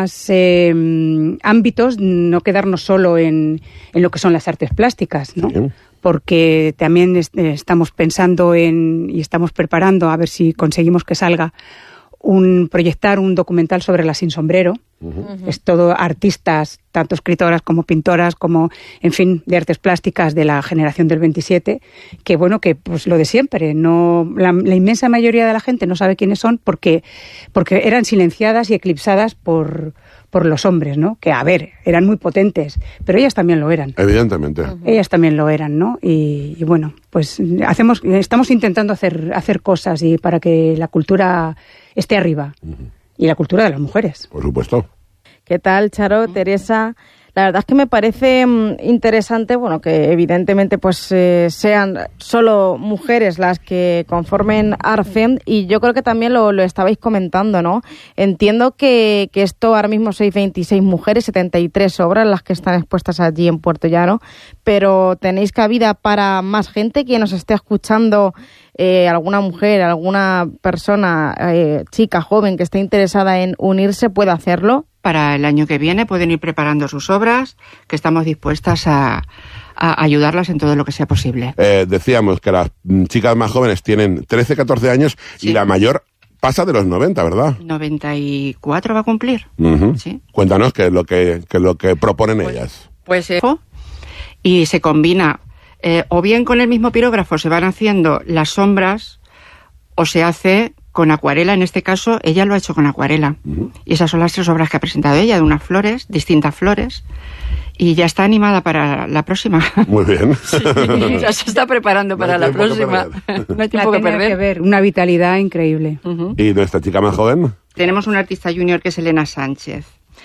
más ámbitos, no quedarnos solo en lo que son las artes plásticas, ¿no? Sí. Porque también estamos pensando y estamos preparando a ver si conseguimos que salga proyectar un documental sobre la Sin Sombrero. Es todo artistas, tanto escritoras como pintoras, como, en fin, de artes plásticas de la generación del 27, que bueno, que pues lo de siempre, no la inmensa mayoría de la gente no sabe quiénes son porque eran silenciadas y eclipsadas por los hombres, ¿no? Que, a ver, eran muy potentes, pero ellas también lo eran. Evidentemente. Ellas también lo eran, ¿no? Y bueno, pues estamos intentando hacer cosas y para que la cultura esté arriba. Y la cultura de las mujeres. Por supuesto. ¿Qué tal, Charo, Teresa? La verdad es que me parece interesante, bueno, que evidentemente pues sean solo mujeres las que conformen ARFEM, y yo creo que también lo estabais comentando, ¿no? Entiendo que esto ahora mismo sois 26 mujeres, 73 obras las que están expuestas allí en Puerto Llano, pero ¿tenéis cabida para más gente que nos esté escuchando? Alguna mujer, alguna persona, chica, joven que esté interesada en unirse, ¿puede hacerlo? Para el año que viene pueden ir preparando sus obras, que estamos dispuestas a ayudarlas en todo lo que sea posible. Decíamos que las chicas más jóvenes tienen 13, 14 años, sí. Y la mayor pasa de los 90, ¿verdad? 94 va a cumplir. Sí. Cuéntanos qué es lo que proponen ellas. Pues y se combina o bien con el mismo pirógrafo se van haciendo las sombras, o se hace con acuarela. En este caso ella lo ha hecho con acuarela. Y esas son las 3 obras que ha presentado ella, de unas flores, distintas flores, y ya está animada para la próxima. Muy bien. Sí, ya se está preparando para la próxima. No hay tiempo que perder. Una vitalidad increíble. ¿Y nuestra chica más joven? Tenemos una artista junior que es Elena Sánchez.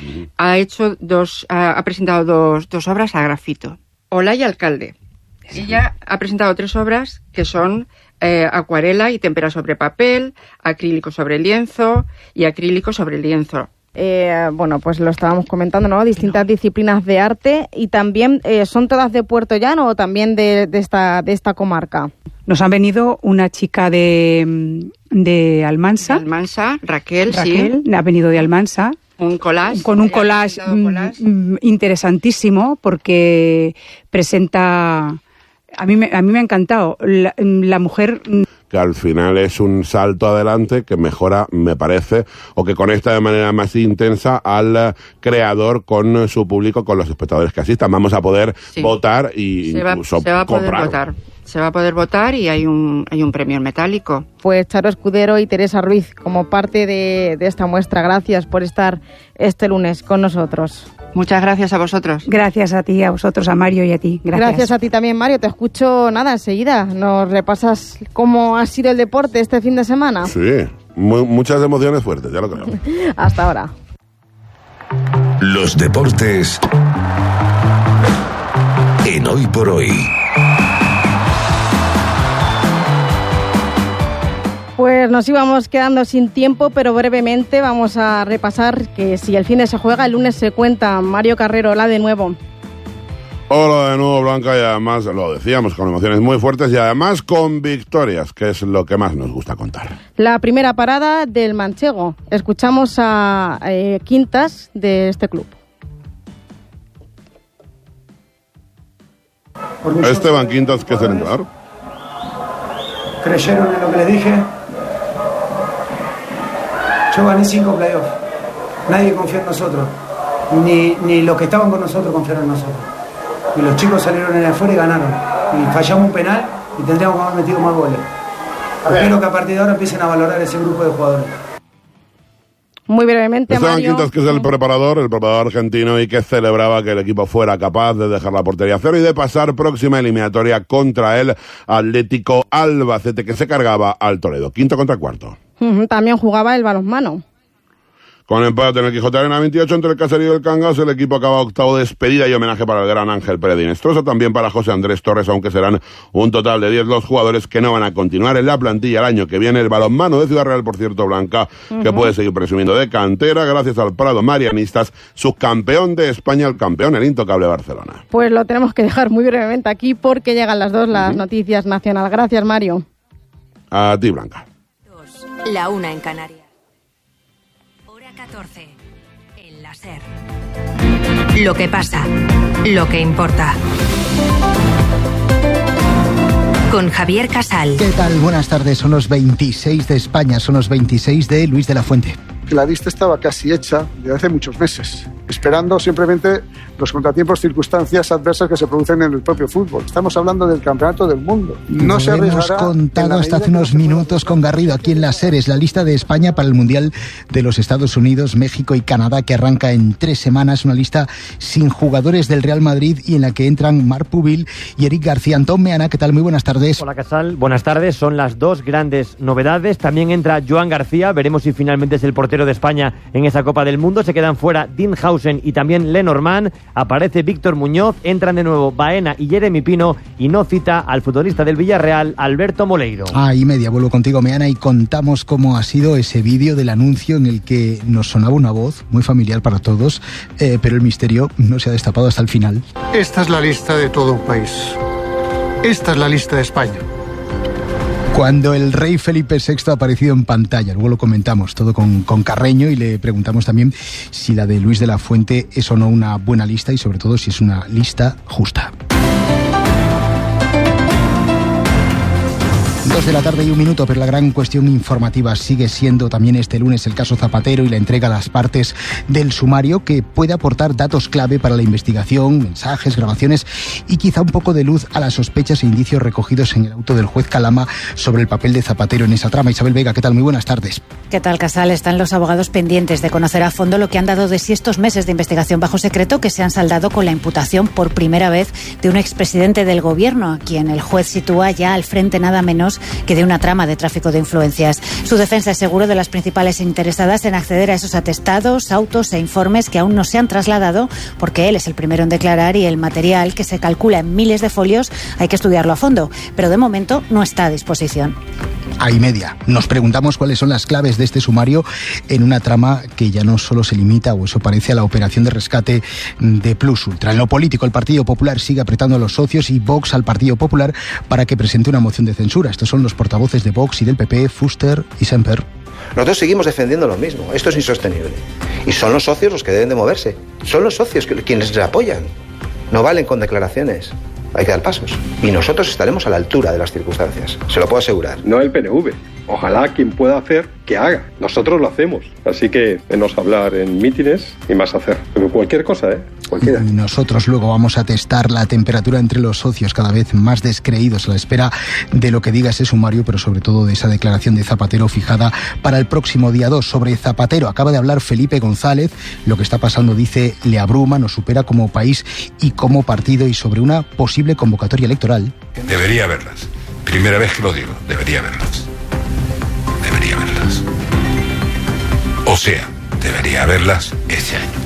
Ha presentado dos obras a grafito. Hola y Alcalde. Ella ha presentado 3 obras que son acuarela y témpera sobre papel, acrílico sobre lienzo y acrílico sobre lienzo. Bueno, pues lo estábamos comentando, ¿no? Distintas disciplinas de arte, y también ¿son todas de Puerto Llano o también de esta comarca? Nos ha venido una chica de Almansa. De Almansa, Raquel, sí. Ha venido de Almansa. Con un collage interesantísimo, porque presenta... A mí me ha encantado. La mujer... Que al final es un salto adelante que mejora, me parece, o que conecta de manera más intensa al creador con su público, con los espectadores que asistan. Vamos a poder votar y incluso comprar. Se va a poder votar y hay un premio en metálico. Pues Charo Escudero y Teresa Ruiz, como parte de esta muestra, gracias por estar este lunes con nosotros. Muchas gracias a vosotros. Gracias a ti, a vosotros, a Mario y a ti. Gracias a ti también, Mario. Te escucho enseguida. ¿Nos repasas cómo ha sido el deporte este fin de semana? Sí, muchas emociones fuertes, ya lo creo. Hasta ahora. Los deportes en Hoy por Hoy. Pues nos íbamos quedando sin tiempo, pero brevemente vamos a repasar que si el fin se juega, el lunes se cuenta. Mario Carrero, hola de nuevo. Hola de nuevo, Blanca, y además lo decíamos con emociones muy fuertes y además con victorias, que es lo que más nos gusta contar. La primera parada del manchego. Escuchamos a Quintas de este club. Esteban Quintas, que es el entrenador. Creyeron en lo que les dije. Yo gané 5 playoffs. Nadie confió en nosotros. Ni los que estaban con nosotros confiaron en nosotros. Y los chicos salieron en afuera y ganaron. Y fallamos un penal y tendríamos que haber metido más goles. Espero que a partir de ahora empiecen a valorar ese grupo de jugadores. Muy brevemente, Esteban Mario. Quintas, que es el preparador argentino, y que celebraba que el equipo fuera capaz de dejar la portería a cero y de pasar próxima eliminatoria contra el Atlético Albacete, que se cargaba al Toledo. 5 contra 4. También jugaba el balonmano. Con empate en el Quijote Arena 28 entre el Caserío y el Cangas, el equipo acaba octavo. Despedida y homenaje para el gran Ángel Pérez Dinestrosa, también para José Andrés Torres, aunque serán un total de 10 los jugadores que no van a continuar en la plantilla el año que viene. El balonmano de Ciudad Real, por cierto, Blanca, que puede seguir presumiendo de cantera gracias al Prado Marianistas, subcampeón de España, el campeón, el intocable Barcelona. Pues lo tenemos que dejar muy brevemente aquí porque llegan las 2, las noticias nacional. Gracias, Mario. A ti, Blanca. La 1 en Canarias. Hora 14. En la a ser. Lo que pasa, lo que importa. Con Javier Casal. ¿Qué tal? Buenas tardes. Son los 26 de España, son los 26 de Luis de la Fuente. La lista estaba casi hecha desde hace muchos meses, esperando simplemente los contratiempos, circunstancias adversas que se producen en el propio fútbol. Estamos hablando del campeonato del mundo. No se hemos contado hasta hace unos minutos con Garrido aquí en las series la lista de España para el Mundial de los Estados Unidos, México y Canadá, que arranca en 3 semanas. Una lista sin jugadores del Real Madrid y en la que entran Marc Pubil y Eric García. Antón Meana, ¿qué tal? Muy buenas tardes. Hola Casal, buenas tardes. Son las dos grandes novedades. También entra Joan García. Veremos si finalmente es el portero de España en esa Copa del Mundo. Se quedan fuera Dean Hausen y también Lenormand. Aparece Víctor Muñoz, entran de nuevo Baena y Jeremy Pino y no cita al futbolista del Villarreal, Alberto Moleiro. Y media, vuelvo contigo, Meana, y contamos cómo ha sido ese vídeo del anuncio en el que nos sonaba una voz muy familiar para todos, pero el misterio no se ha destapado hasta el final. Esta es la lista de todo un país. Esta es la lista de España. Cuando el rey Felipe VI ha aparecido en pantalla, luego lo comentamos todo con Carreño y le preguntamos también si la de Luis de la Fuente es o no una buena lista y sobre todo si es una lista justa. 2 de la tarde y 1 minuto, pero la gran cuestión informativa sigue siendo también este lunes el caso Zapatero y la entrega a las partes del sumario que puede aportar datos clave para la investigación, mensajes, grabaciones y quizá un poco de luz a las sospechas e indicios recogidos en el auto del juez Calama sobre el papel de Zapatero en esa trama. Isabel Vega, ¿qué tal? Muy buenas tardes. ¿Qué tal, Casal? Están los abogados pendientes de conocer a fondo lo que han dado de sí estos meses de investigación bajo secreto que se han saldado con la imputación por primera vez de un expresidente del gobierno, a quien el juez sitúa ya al frente nada menos que de una trama de tráfico de influencias. Su defensa es seguro de las principales interesadas en acceder a esos atestados, autos e informes que aún no se han trasladado porque él es el primero en declarar y el material, que se calcula en miles de folios, hay que estudiarlo a fondo, pero de momento no está a disposición. Y media. Nos preguntamos cuáles son las claves de este sumario en una trama que ya no solo se limita, o eso parece, a la operación de rescate de Plus Ultra. En lo político, el Partido Popular sigue apretando a los socios y Vox al Partido Popular para que presente una moción de censura. Estos son los portavoces de Vox y del PP, Fuster y Semper. Nosotros seguimos defendiendo lo mismo. Esto es insostenible. Y son los socios los que deben de moverse. Son los socios quienes les apoyan. No valen con declaraciones. Hay que dar pasos. Y nosotros estaremos a la altura de las circunstancias. Se lo puedo asegurar. No el PNV. Ojalá quien pueda hacer, que haga. Nosotros lo hacemos. Así que menos hablar en mítines y más hacer. Pero cualquier cosa, cualquiera. Nosotros luego vamos a testar la temperatura entre los socios, cada vez más descreídos a la espera de lo que diga ese sumario, pero sobre todo de esa declaración de Zapatero fijada para el próximo día 2. Sobre Zapatero acaba de hablar Felipe González. Lo que está pasando, dice, le abruma, nos supera como país y como partido, y sobre una posible convocatoria electoral. Debería haberlas. Primera vez que lo digo, debería haberlas. Debería haberlas. O sea, debería haberlas este año.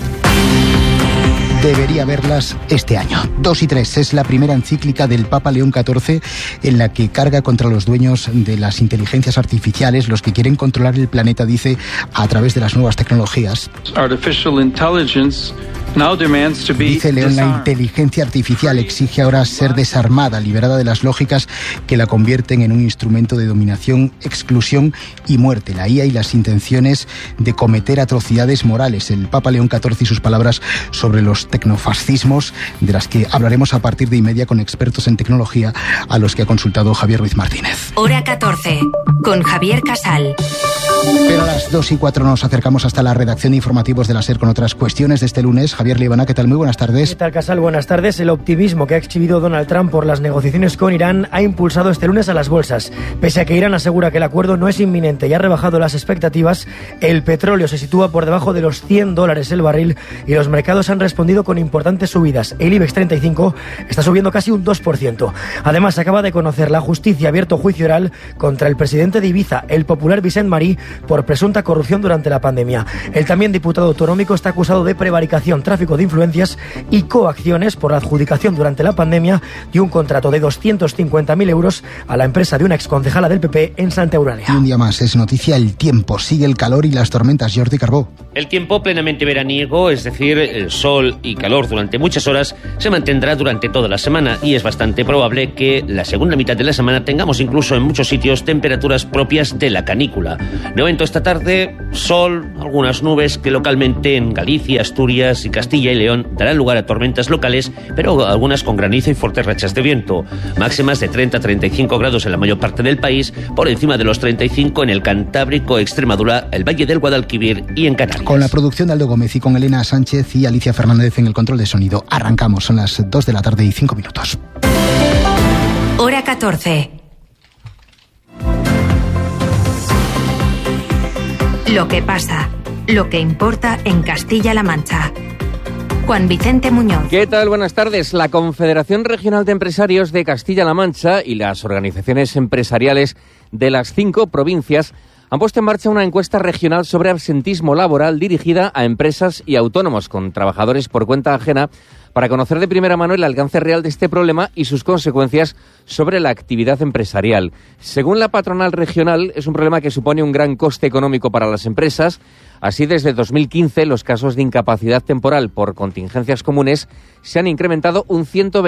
Debería haberlas este año. 2 y 3 es la primera encíclica del Papa León XIV en la que carga contra los dueños de las inteligencias artificiales, los que quieren controlar el planeta, dice, a través de las nuevas tecnologías. Dice León, la inteligencia artificial exige ahora ser desarmada, liberada de las lógicas que la convierten en un instrumento de dominación, exclusión y muerte. La IA y las intenciones de cometer atrocidades morales. El Papa León XIV y sus palabras sobre los tecnofascismos, de las que hablaremos a partir de media con expertos en tecnología a los que ha consultado Javier Ruiz Martínez. Hora 14, con Javier Casal. Pero a las 2 y 4 nos acercamos hasta la redacción de informativos de la SER con otras cuestiones de este lunes. Javier Libana, ¿qué tal? Muy buenas tardes. ¿Qué tal, Casal? Buenas tardes. El optimismo que ha exhibido Donald Trump por las negociaciones con Irán ha impulsado este lunes a las bolsas. Pese a que Irán asegura que el acuerdo no es inminente y ha rebajado las expectativas, el petróleo se sitúa por debajo de los $100 el barril y los mercados han respondido con importantes subidas. El IBEX 35 está subiendo casi un 2%. Además, acaba de conocer la justicia abierto juicio oral contra el presidente de Ibiza, el popular Vicent Marí, por presunta corrupción durante la pandemia. El también diputado autonómico está acusado de prevaricación tráfico de influencias y coacciones por la adjudicación durante la pandemia de un contrato de 250.000 euros a la empresa de una exconcejala del PP en Santa Eulalia. Y un día más es noticia el tiempo. Sigue el calor y las tormentas. Jordi Carbó. El tiempo plenamente veraniego, es decir, el sol y calor durante muchas horas, se mantendrá durante toda la semana y es bastante probable que la segunda mitad de la semana tengamos incluso en muchos sitios temperaturas propias de la canícula. De momento esta tarde, sol, algunas nubes que localmente en Galicia, Asturias y Castilla y León darán lugar a tormentas locales, pero algunas con granizo y fuertes rachas de viento. Máximas de 30 a 35 grados en la mayor parte del país, por encima de los 35 en el Cantábrico, Extremadura, el Valle del Guadalquivir y en Canarias. Con la producción de Aldo Gómez y con Elena Sánchez y Alicia Fernández en el control de sonido. Arrancamos, son las 2 de la tarde y 5 minutos. Hora 14. Lo que pasa, lo que importa en Castilla-La Mancha. Juan Vicente Muñoz. ¿Qué tal? Buenas tardes. La Confederación Regional de Empresarios de Castilla-La Mancha y las organizaciones empresariales de las 5 provincias han puesto en marcha una encuesta regional sobre absentismo laboral dirigida a empresas y autónomos con trabajadores por cuenta ajena para conocer de primera mano el alcance real de este problema y sus consecuencias sobre la actividad empresarial. Según la patronal regional, es un problema que supone un gran coste económico para las empresas. Así, desde 2015, los casos de incapacidad temporal por contingencias comunes se han incrementado un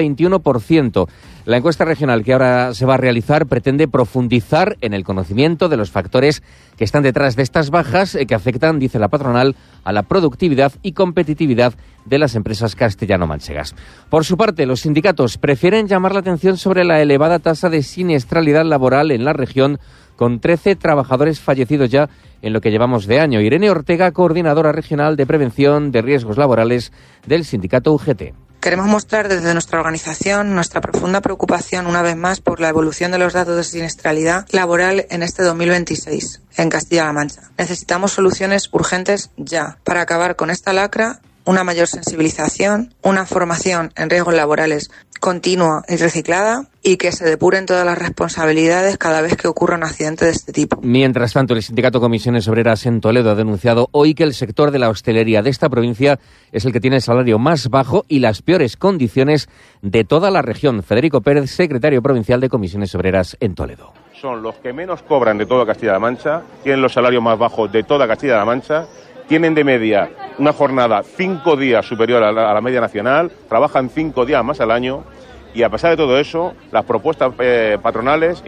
121%. La encuesta regional que ahora se va a realizar pretende profundizar en el conocimiento de los factores que están detrás de estas bajas que afectan, dice la patronal, a la productividad y competitividad de las empresas castellano-manchegas. Por su parte, los sindicatos prefieren llamar la atención sobre la elevada tasa de siniestralidad laboral en la región, con 13 trabajadores fallecidos ya en lo que llevamos de año. Irene Ortega, coordinadora regional de prevención de riesgos laborales del sindicato UGT. Queremos mostrar desde nuestra organización nuestra profunda preocupación una vez más por la evolución de los datos de siniestralidad laboral en este 2026 en Castilla-La Mancha. Necesitamos soluciones urgentes ya para acabar con esta lacra, una mayor sensibilización, una formación en riesgos laborales continua y reciclada y que se depuren todas las responsabilidades cada vez que ocurra un accidente de este tipo. Mientras tanto, el sindicato Comisiones Obreras en Toledo ha denunciado hoy que el sector de la hostelería de esta provincia es el que tiene el salario más bajo y las peores condiciones de toda la región. Federico Pérez, secretario provincial de Comisiones Obreras en Toledo. Son los que menos cobran de toda Castilla-La Mancha, tienen los salarios más bajos de toda Castilla-La Mancha, tienen de media una jornada 5 días superior a la media nacional, trabajan 5 días más al año y a pesar de todo eso, las propuestas patronales,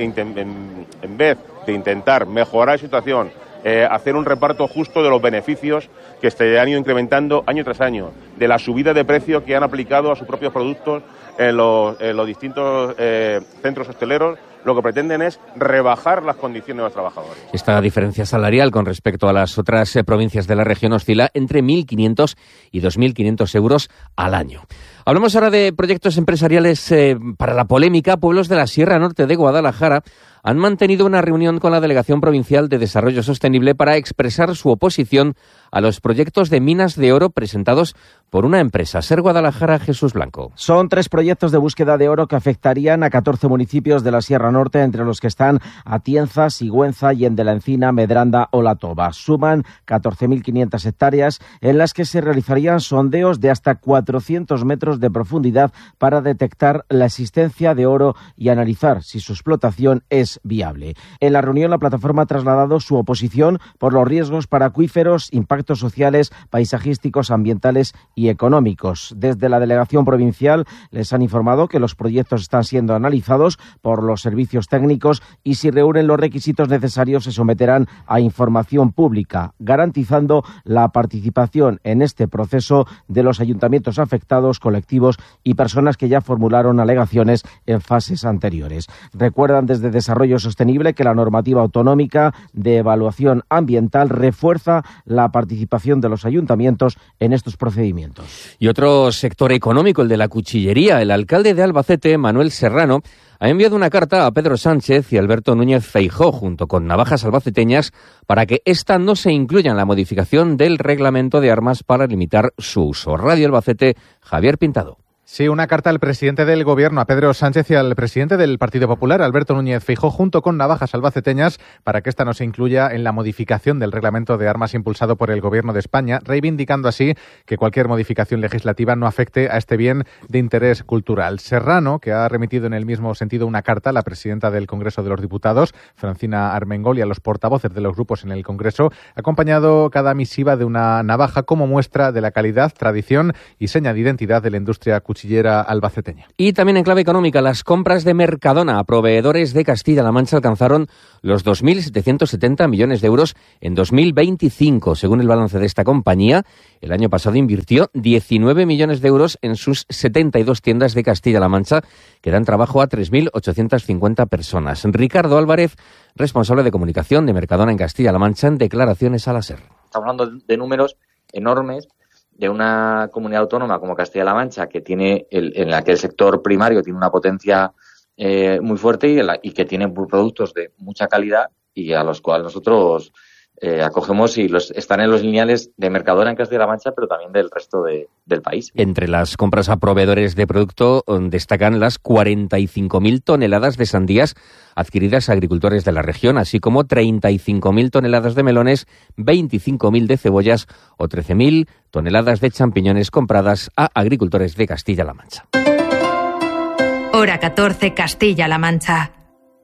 en vez de intentar mejorar la situación, hacer un reparto justo de los beneficios que se han ido incrementando año tras año, de la subida de precio que han aplicado a sus propios productos en los distintos centros hosteleros, lo que pretenden es rebajar las condiciones de los trabajadores. Esta diferencia salarial con respecto a las otras provincias de la región oscila entre 1.500 y 2.500 euros al año. Hablamos ahora de proyectos empresariales para la polémica. Pueblos de la Sierra Norte de Guadalajara han mantenido una reunión con la Delegación Provincial de Desarrollo Sostenible para expresar su oposición a los proyectos de minas de oro presentados por una empresa. Ser Guadalajara, Jesús Blanco. Son 3 proyectos de búsqueda de oro que afectarían a 14 municipios de la Sierra Norte, entre los que están Atienza, Sigüenza, Yende la Encina, Medranda o La Toba. Suman 14.500 hectáreas en las que se realizarían sondeos de hasta 400 metros de profundidad para detectar la existencia de oro y analizar si su explotación es viable. En la reunión, la plataforma ha trasladado su oposición por los riesgos para acuíferos, impactos sociales, paisajísticos, ambientales y económicos. Desde la delegación provincial les han informado que los proyectos están siendo analizados por los servicios técnicos y si reúnen los requisitos necesarios se someterán a información pública, garantizando la participación en este proceso de los ayuntamientos afectados, colectivos y personas que ya formularon alegaciones en fases anteriores. Recuerdan desde Desarrollo Sostenible que la normativa autonómica de evaluación ambiental refuerza la participación de los ayuntamientos en estos procedimientos. Y otro sector económico, el de la cuchillería. El alcalde de Albacete, Manuel Serrano, ha enviado una carta a Pedro Sánchez y Alberto Núñez Feijóo, junto con navajas albaceteñas, para que esta no se incluya en la modificación del reglamento de armas para limitar su uso. Radio Albacete, Javier Pintado. Sí, una carta al presidente del Gobierno, a Pedro Sánchez, y al presidente del Partido Popular, Alberto Núñez Feijóo, junto con navajas albaceteñas, para que esta no se incluya en la modificación del reglamento de armas impulsado por el Gobierno de España, reivindicando así que cualquier modificación legislativa no afecte a este bien de interés cultural. Serrano, que ha remitido en el mismo sentido una carta a la presidenta del Congreso de los Diputados, Francina Armengol, y a los portavoces de los grupos en el Congreso, ha acompañado cada misiva de una navaja como muestra de la calidad, tradición y seña de identidad de la industria cuchillera albaceteña. Y también en clave económica, las compras de Mercadona a proveedores de Castilla-La Mancha alcanzaron los 2.770 millones de euros en 2025. Según el balance de esta compañía, el año pasado invirtió 19 millones de euros en sus 72 tiendas de Castilla-La Mancha, que dan trabajo a 3.850 personas. Ricardo Álvarez, responsable de comunicación de Mercadona en Castilla-La Mancha, en declaraciones a la SER. Estamos hablando de números enormes de una comunidad autónoma como Castilla-La Mancha, que tiene en la que el sector primario tiene una potencia muy fuerte y que tiene productos de mucha calidad y a los cuales nosotros acogemos y están en los lineales de Mercadona en Castilla-La Mancha, pero también del resto del país. Entre las compras a proveedores de producto destacan las 45.000 toneladas de sandías adquiridas a agricultores de la región, así como 35.000 toneladas de melones, 25.000 de cebollas o 13.000 toneladas de champiñones compradas a agricultores de Castilla-La Mancha. Hora 14, Castilla-La Mancha.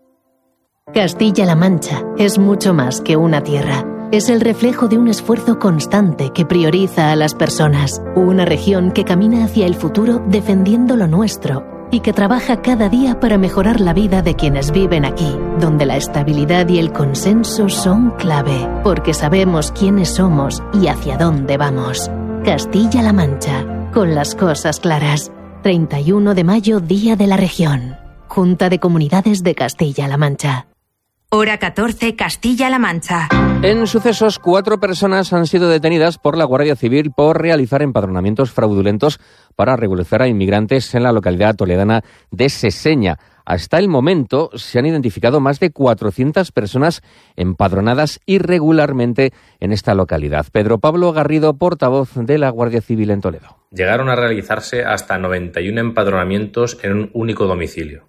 Castilla-La Mancha es mucho más que una tierra. Es el reflejo de un esfuerzo constante que prioriza a las personas. Una región que camina hacia el futuro defendiendo lo nuestro y que trabaja cada día para mejorar la vida de quienes viven aquí, donde la estabilidad y el consenso son clave, porque sabemos quiénes somos y hacia dónde vamos. Castilla-La Mancha, con las cosas claras. 31 de mayo, Día de la Región. Junta de Comunidades de Castilla-La Mancha. Hora 14, Castilla-La Mancha. En sucesos, 4 personas han sido detenidas por la Guardia Civil por realizar empadronamientos fraudulentos para regularizar a inmigrantes en la localidad toledana de Seseña. Hasta el momento se han identificado más de 400 personas empadronadas irregularmente en esta localidad. Pedro Pablo Garrido, portavoz de la Guardia Civil en Toledo. Llegaron a realizarse hasta 91 empadronamientos en un único domicilio.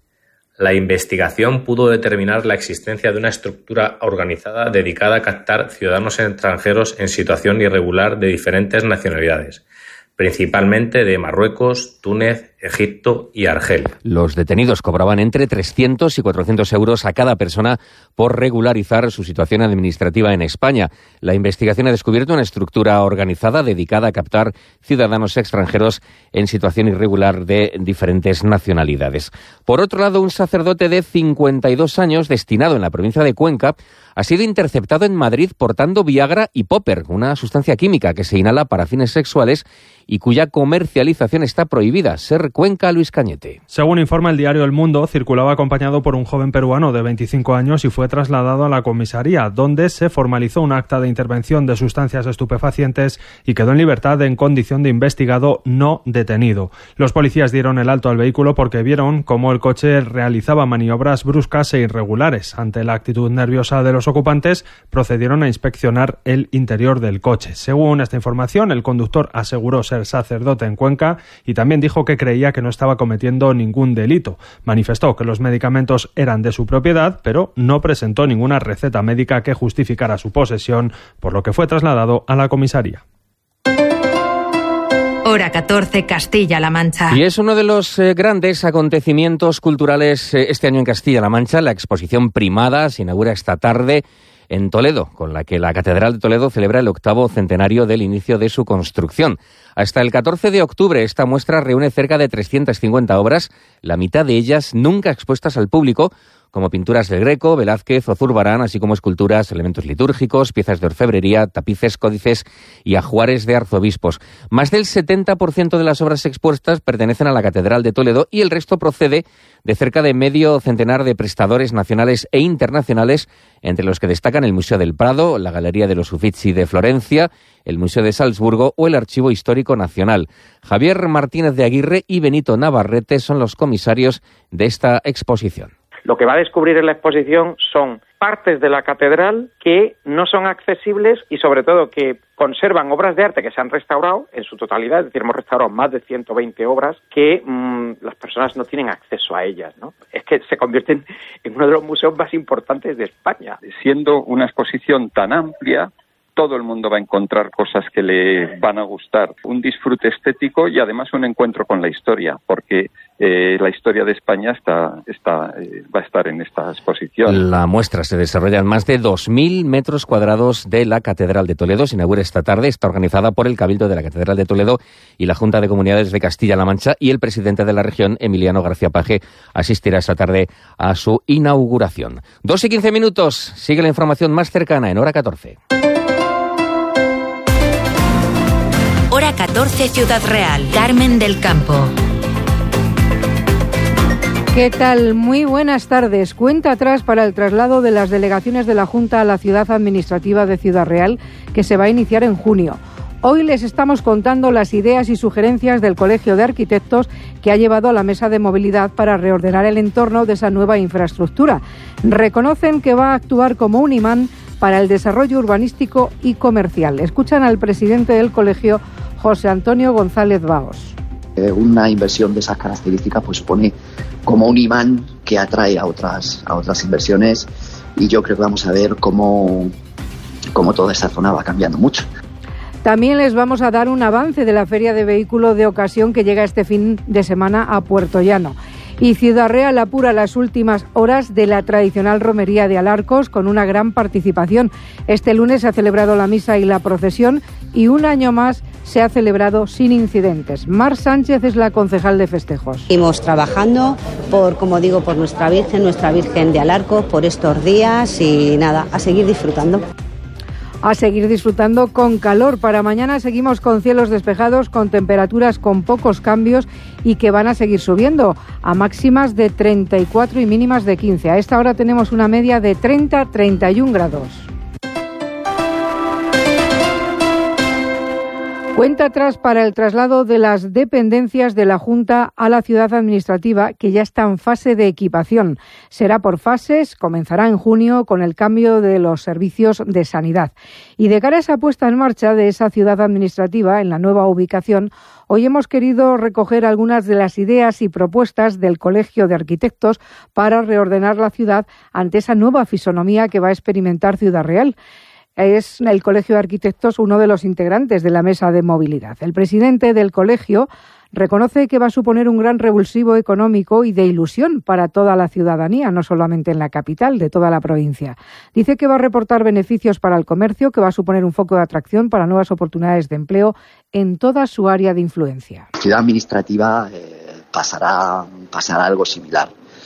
La investigación pudo determinar la existencia de una estructura organizada dedicada a captar ciudadanos extranjeros en situación irregular de diferentes nacionalidades, principalmente de Marruecos, Túnez, Egipto y Argelia. Los detenidos cobraban entre 300 y 400 euros a cada persona por regularizar su situación administrativa en España. La investigación ha descubierto una estructura organizada dedicada a captar ciudadanos extranjeros en situación irregular de diferentes nacionalidades. Por otro lado, un sacerdote de 52 años destinado en la provincia de Cuenca ha sido interceptado en Madrid portando Viagra y Popper, una sustancia química que se inhala para fines sexuales y cuya comercialización está prohibida. Ser Cuenca, Luis Cañete. Según informa el diario El Mundo, circulaba acompañado por un joven peruano de 25 años y fue trasladado a la comisaría, donde se formalizó un acta de intervención de sustancias estupefacientes y quedó en libertad en condición de investigado no detenido. Los policías dieron el alto al vehículo porque vieron cómo el coche realizaba maniobras bruscas e irregulares. Ante la actitud nerviosa de los ocupantes, procedieron a inspeccionar el interior del coche. Según esta información, el conductor aseguró ser sacerdote en Cuenca y también dijo que creía que no estaba cometiendo ningún delito. Manifestó que los medicamentos eran de su propiedad, pero no presentó ninguna receta médica que justificara su posesión, por lo que fue trasladado a la comisaría. Hora 14, Castilla-La Mancha. Y es uno de los grandes acontecimientos culturales este año en Castilla-La Mancha. La exposición Primada se inaugura esta tarde en Toledo, con la que la Catedral de Toledo celebra el 8º centenario del inicio de su construcción. Hasta el 14 de octubre esta muestra reúne cerca de 350 obras, la mitad de ellas nunca expuestas al público, como pinturas del Greco, Velázquez o Zurbarán, así como esculturas, elementos litúrgicos, piezas de orfebrería, tapices, códices y ajuares de arzobispos. Más del 70% de las obras expuestas pertenecen a la Catedral de Toledo y el resto procede de cerca de medio centenar de prestadores nacionales e internacionales, entre los que destacan el Museo del Prado, la Galería de los Uffizi de Florencia, el Museo de Salzburgo o el Archivo Histórico Nacional. Javier Martínez de Aguirre y Benito Navarrete son los comisarios de esta exposición. Lo que va a descubrir en la exposición son partes de la catedral que no son accesibles y sobre todo que conservan obras de arte que se han restaurado en su totalidad, es decir, hemos restaurado más de 120 obras que las personas no tienen acceso a ellas, ¿no? Es que se convierten en uno de los museos más importantes de España. Siendo una exposición tan amplia, todo el mundo va a encontrar cosas que le van a gustar, un disfrute estético y además un encuentro con la historia, porque la historia de España va a estar en esta exposición. La muestra se desarrolla en más de 2.000 metros cuadrados de la Catedral de Toledo. Se inaugura esta tarde. Está organizada por el Cabildo de la Catedral de Toledo y la Junta de Comunidades de Castilla-La Mancha, y el presidente de la región, Emiliano García Paje, asistirá esta tarde a su inauguración. 2:15 minutos. Sigue la información más cercana en Hora 14. Hora 14, Ciudad Real. Carmen del Campo. ¿Qué tal? Muy buenas tardes. Cuenta atrás para el traslado de las delegaciones de la Junta a la ciudad administrativa de Ciudad Real, que se va a iniciar en junio. Hoy les estamos contando las ideas y sugerencias del Colegio de Arquitectos, que ha llevado a la mesa de movilidad para reordenar el entorno de esa nueva infraestructura. Reconocen que va a actuar como un imán para el desarrollo urbanístico y comercial. Escuchan al presidente del colegio, José Antonio González Baos. Una inversión de esas características pues supone como un imán que atrae a otras inversiones, y yo creo que vamos a ver cómo toda esa zona va cambiando mucho. También les vamos a dar un avance de la Feria de Vehículo de Ocasión que llega este fin de semana a Puerto Llano. Y Ciudad Real apura las últimas horas de la tradicional romería de Alarcos con una gran participación. Este lunes se ha celebrado la misa y la procesión, y un año más se ha celebrado sin incidentes. Mar Sánchez es la concejal de festejos. Seguimos trabajando por nuestra Virgen de Alarcos, por estos días, y nada, a seguir disfrutando. A seguir disfrutando con calor. Para mañana seguimos con cielos despejados, con temperaturas con pocos cambios y que van a seguir subiendo a máximas de 34 y mínimas de 15. A esta hora tenemos una media de 30-31 grados. Cuenta atrás para el traslado de las dependencias de la Junta a la ciudad administrativa, que ya está en fase de equipación. Será por fases, comenzará en junio con el cambio de los servicios de sanidad. Y de cara a esa puesta en marcha de esa ciudad administrativa en la nueva ubicación, hoy hemos querido recoger algunas de las ideas y propuestas del Colegio de Arquitectos para reordenar la ciudad ante esa nueva fisonomía que va a experimentar Ciudad Real. Es el Colegio de Arquitectos uno de los integrantes de la mesa de movilidad. El presidente del colegio reconoce que va a suponer un gran revulsivo económico y de ilusión para toda la ciudadanía, no solamente en la capital, de toda la provincia. Dice que va a reportar beneficios para el comercio, que va a suponer un foco de atracción para nuevas oportunidades de empleo en toda su área de influencia. La ciudad administrativa pasará algo similar.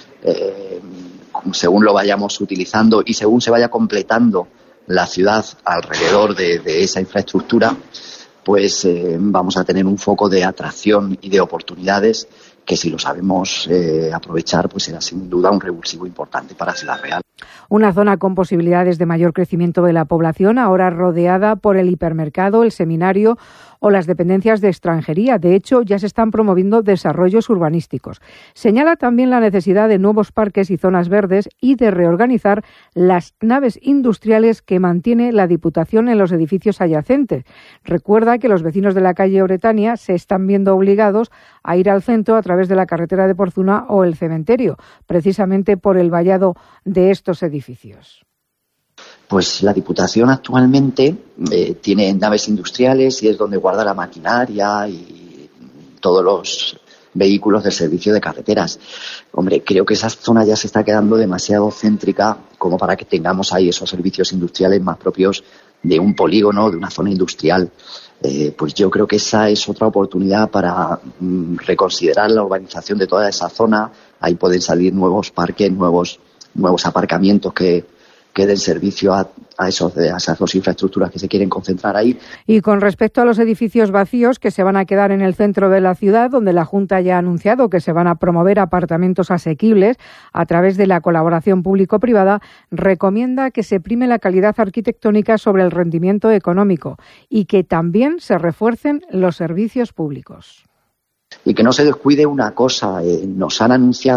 Según lo vayamos utilizando y según se vaya completando la ciudad alrededor de esa infraestructura, pues vamos a tener un foco de atracción y de oportunidades que, si lo sabemos aprovechar, pues será sin duda un revulsivo importante para Ciudad Real. Una zona con posibilidades de mayor crecimiento de la población, ahora rodeada por el hipermercado, el seminario o las dependencias de extranjería. De hecho, ya se están promoviendo desarrollos urbanísticos. Señala también la necesidad de nuevos parques y zonas verdes y de reorganizar las naves industriales que mantiene la Diputación en los edificios adyacentes. Recuerda que los vecinos de la calle Oretania se están viendo obligados a ir al centro a través de la carretera de Porzuna o el cementerio, precisamente por el vallado de estos edificios. Pues la Diputación actualmente tiene naves industriales y es donde guarda la maquinaria y todos los vehículos del servicio de carreteras. Hombre, creo que esa zona ya se está quedando demasiado céntrica como para que tengamos ahí esos servicios industriales más propios de un polígono, de una zona industrial. Pues yo creo que esa es otra oportunidad para reconsiderar la urbanización de toda esa zona. Ahí pueden salir nuevos parques, nuevos aparcamientos que den servicio a esas dos infraestructuras que se quieren concentrar ahí. Y con respecto a los edificios vacíos que se van a quedar en el centro de la ciudad, donde la Junta ya ha anunciado que se van a promover apartamentos asequibles a través de la colaboración público-privada, recomienda que se prime la calidad arquitectónica sobre el rendimiento económico y que también se refuercen los servicios públicos. Y que no se descuide una cosa, nos han anunciado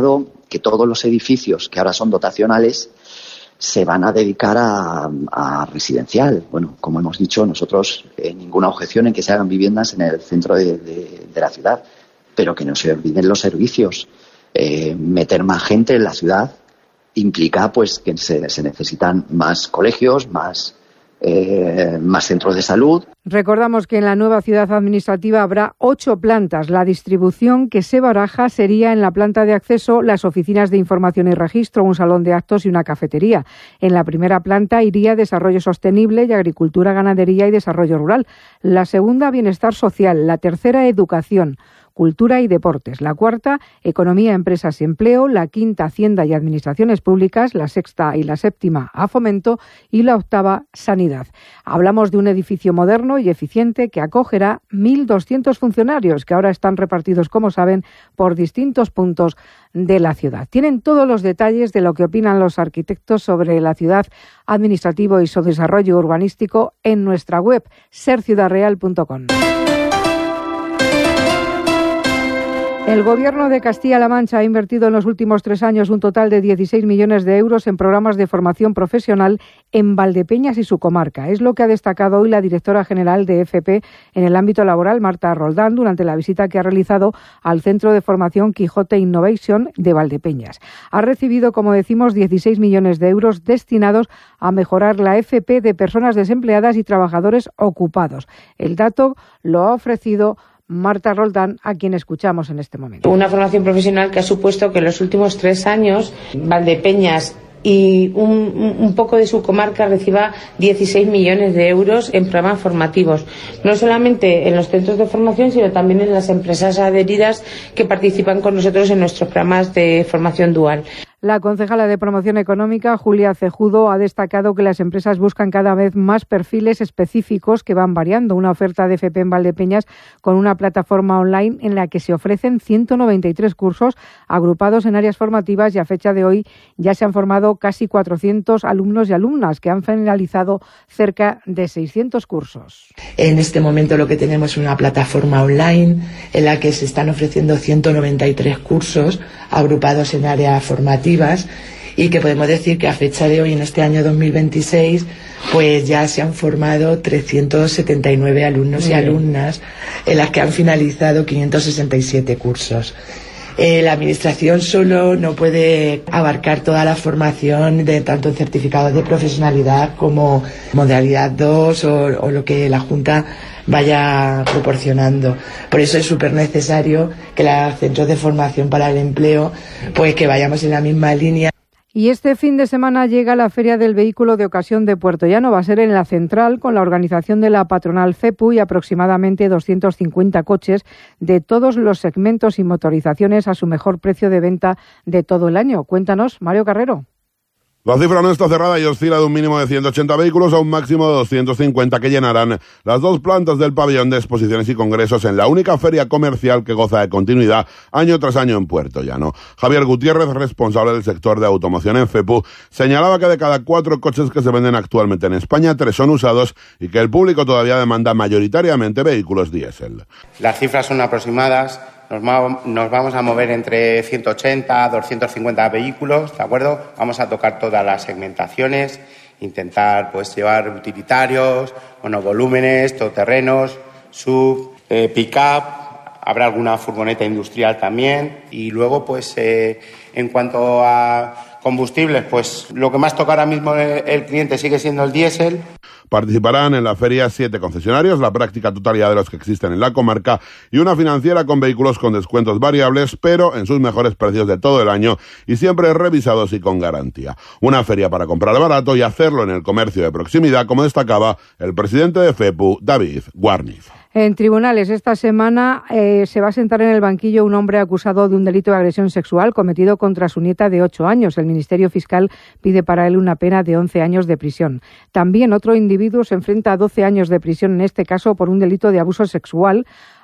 que todos los edificios que ahora son dotacionales se van a dedicar a residencial. Bueno, como hemos dicho, nosotros ninguna objeción en que se hagan viviendas en el centro de la ciudad, pero que no se olviden los servicios. Meter más gente en la ciudad implica pues que se necesitan más colegios, más centros de salud. Recordamos que en la nueva ciudad administrativa habrá 8 plantas. La distribución que se baraja sería en la planta de acceso las oficinas de información y registro, un salón de actos y una cafetería. En la primera planta iría desarrollo sostenible y agricultura, ganadería y desarrollo rural. La segunda, bienestar social. La tercera, educación, cultura y deportes. La cuarta, economía, empresas y empleo. La quinta, hacienda y administraciones públicas. La sexta y la séptima, a fomento. Y la octava, sanidad. Hablamos de un edificio moderno y eficiente que acogerá 1.200 funcionarios que ahora están repartidos, como saben, por distintos puntos de la ciudad. Tienen todos los detalles de lo que opinan los arquitectos sobre la ciudad, administrativo y su desarrollo urbanístico en nuestra web serciudadreal.com. El Gobierno de Castilla-La Mancha ha invertido en los últimos 3 años un total de 16 millones de euros en programas de formación profesional en Valdepeñas y su comarca. Es lo que ha destacado hoy la directora general de FP en el ámbito laboral, Marta Roldán, durante la visita que ha realizado al Centro de Formación Quijote Innovation de Valdepeñas. Ha recibido, como decimos, 16 millones de euros destinados a mejorar la FP de personas desempleadas y trabajadores ocupados. El dato lo ha ofrecido Marta Roldán, a quien escuchamos en este momento. Una formación profesional que ha supuesto que en los últimos 3 años Valdepeñas y un poco de su comarca reciba 16 millones de euros en programas formativos, no solamente en los centros de formación, sino también en las empresas adheridas que participan con nosotros en nuestros programas de formación dual. La concejala de Promoción Económica, Julia Cejudo, ha destacado que las empresas buscan cada vez más perfiles específicos que van variando. Una oferta de FP en Valdepeñas con una plataforma online en la que se ofrecen 193 cursos agrupados en áreas formativas y a fecha de hoy ya se han formado casi 400 alumnos y alumnas que han finalizado cerca de 600 cursos. En este momento lo que tenemos es una plataforma online en la que se están ofreciendo 193 cursos agrupados en áreas formativas y que podemos decir que a fecha de hoy, en este año 2026, pues ya se han formado 379 alumnos y alumnas en las que han finalizado 567 cursos. La Administración solo no puede abarcar toda la formación de tanto en certificados de profesionalidad como modalidad 2 o lo que la Junta vaya proporcionando. Por eso es súper necesario que los centros de formación para el empleo, pues que vayamos en la misma línea. Y este fin de semana llega la Feria del Vehículo de Ocasión de Puerto Llano. Va a ser en la Central con la organización de la patronal FEPU y aproximadamente 250 coches de todos los segmentos y motorizaciones a su mejor precio de venta de todo el año. Cuéntanos, Mario Carrero. La cifra no está cerrada y oscila de un mínimo de 180 vehículos a un máximo de 250 que llenarán las 2 plantas del pabellón de exposiciones y congresos en la única feria comercial que goza de continuidad año tras año en Puerto Llano. Javier Gutiérrez, responsable del sector de automoción en FEPU, señalaba que de cada 4 coches que se venden actualmente en España, 3 son usados y que el público todavía demanda mayoritariamente vehículos diésel. Las cifras son aproximadas. Nos vamos a mover entre 180 a 250 vehículos, ¿de acuerdo? Vamos a tocar todas las segmentaciones, intentar pues llevar utilitarios, monovolúmenes, todoterrenos, sub, pick-up, habrá alguna furgoneta industrial también y luego pues en cuanto a combustibles, pues lo que más toca ahora mismo el cliente sigue siendo el diésel. Participarán en la feria 7 concesionarios, la práctica totalidad de los que existen en la comarca y una financiera con vehículos con descuentos variables, pero en sus mejores precios de todo el año y siempre revisados y con garantía. Una feria para comprar barato y hacerlo en el comercio de proximidad, como destacaba el presidente de FEPU, David Guarniz. En tribunales esta semana se va a sentar en el banquillo un hombre acusado de un delito de agresión sexual cometido contra su nieta de 8 años. El Ministerio Fiscal pide para él una pena de 11 años de prisión. También otro individuo se enfrenta a 12 años de prisión, en este caso por un delito de abuso sexual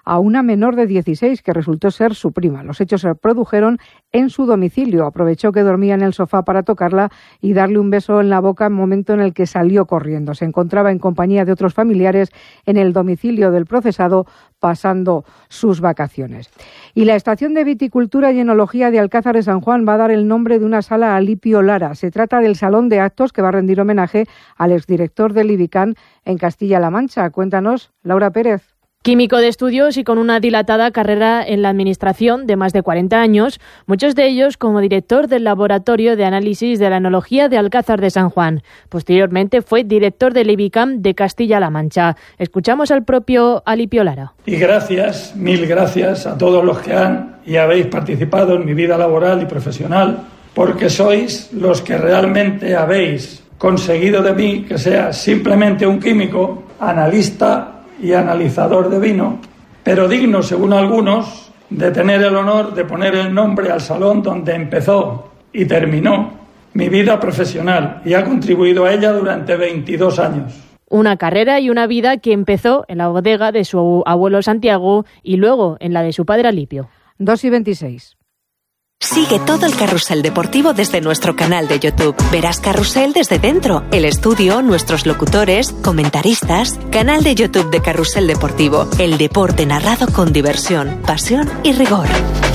a una menor de 16 que resultó ser su prima. Los hechos se produjeron en su domicilio. Aprovechó que dormía en el sofá para tocarla y darle un beso en la boca en el momento en el que salió corriendo. Se encontraba en compañía de otros familiares en el domicilio del procesado pasando sus vacaciones. Y la estación de viticultura y enología de Alcázar de San Juan va a dar el nombre de una sala a Alipio Lara. Se trata del salón de actos que va a rendir homenaje al exdirector del IBICAN en Castilla-La Mancha. Cuéntanos, Laura Pérez. Químico de estudios y con una dilatada carrera en la administración de más de 40 años, muchos de ellos como director del Laboratorio de Análisis de la Enología de Alcázar de San Juan. Posteriormente fue director del IBICAM de Castilla-La Mancha. Escuchamos al propio Alipio Lara. Y gracias, mil gracias a todos los que han y habéis participado en mi vida laboral y profesional, porque sois los que realmente habéis conseguido de mí que sea simplemente un químico, analista y analizador de vino, pero digno, según algunos, de tener el honor de poner el nombre al salón donde empezó y terminó mi vida profesional y ha contribuido a ella durante 22 años. Una carrera y una vida que empezó en la bodega de su abuelo Santiago y luego en la de su padre Alipio. 2:26. Sigue todo el carrusel deportivo desde nuestro canal de YouTube. Verás Carrusel desde dentro, el estudio, nuestros locutores, comentaristas, canal de YouTube de Carrusel Deportivo. El deporte narrado con diversión, pasión y rigor.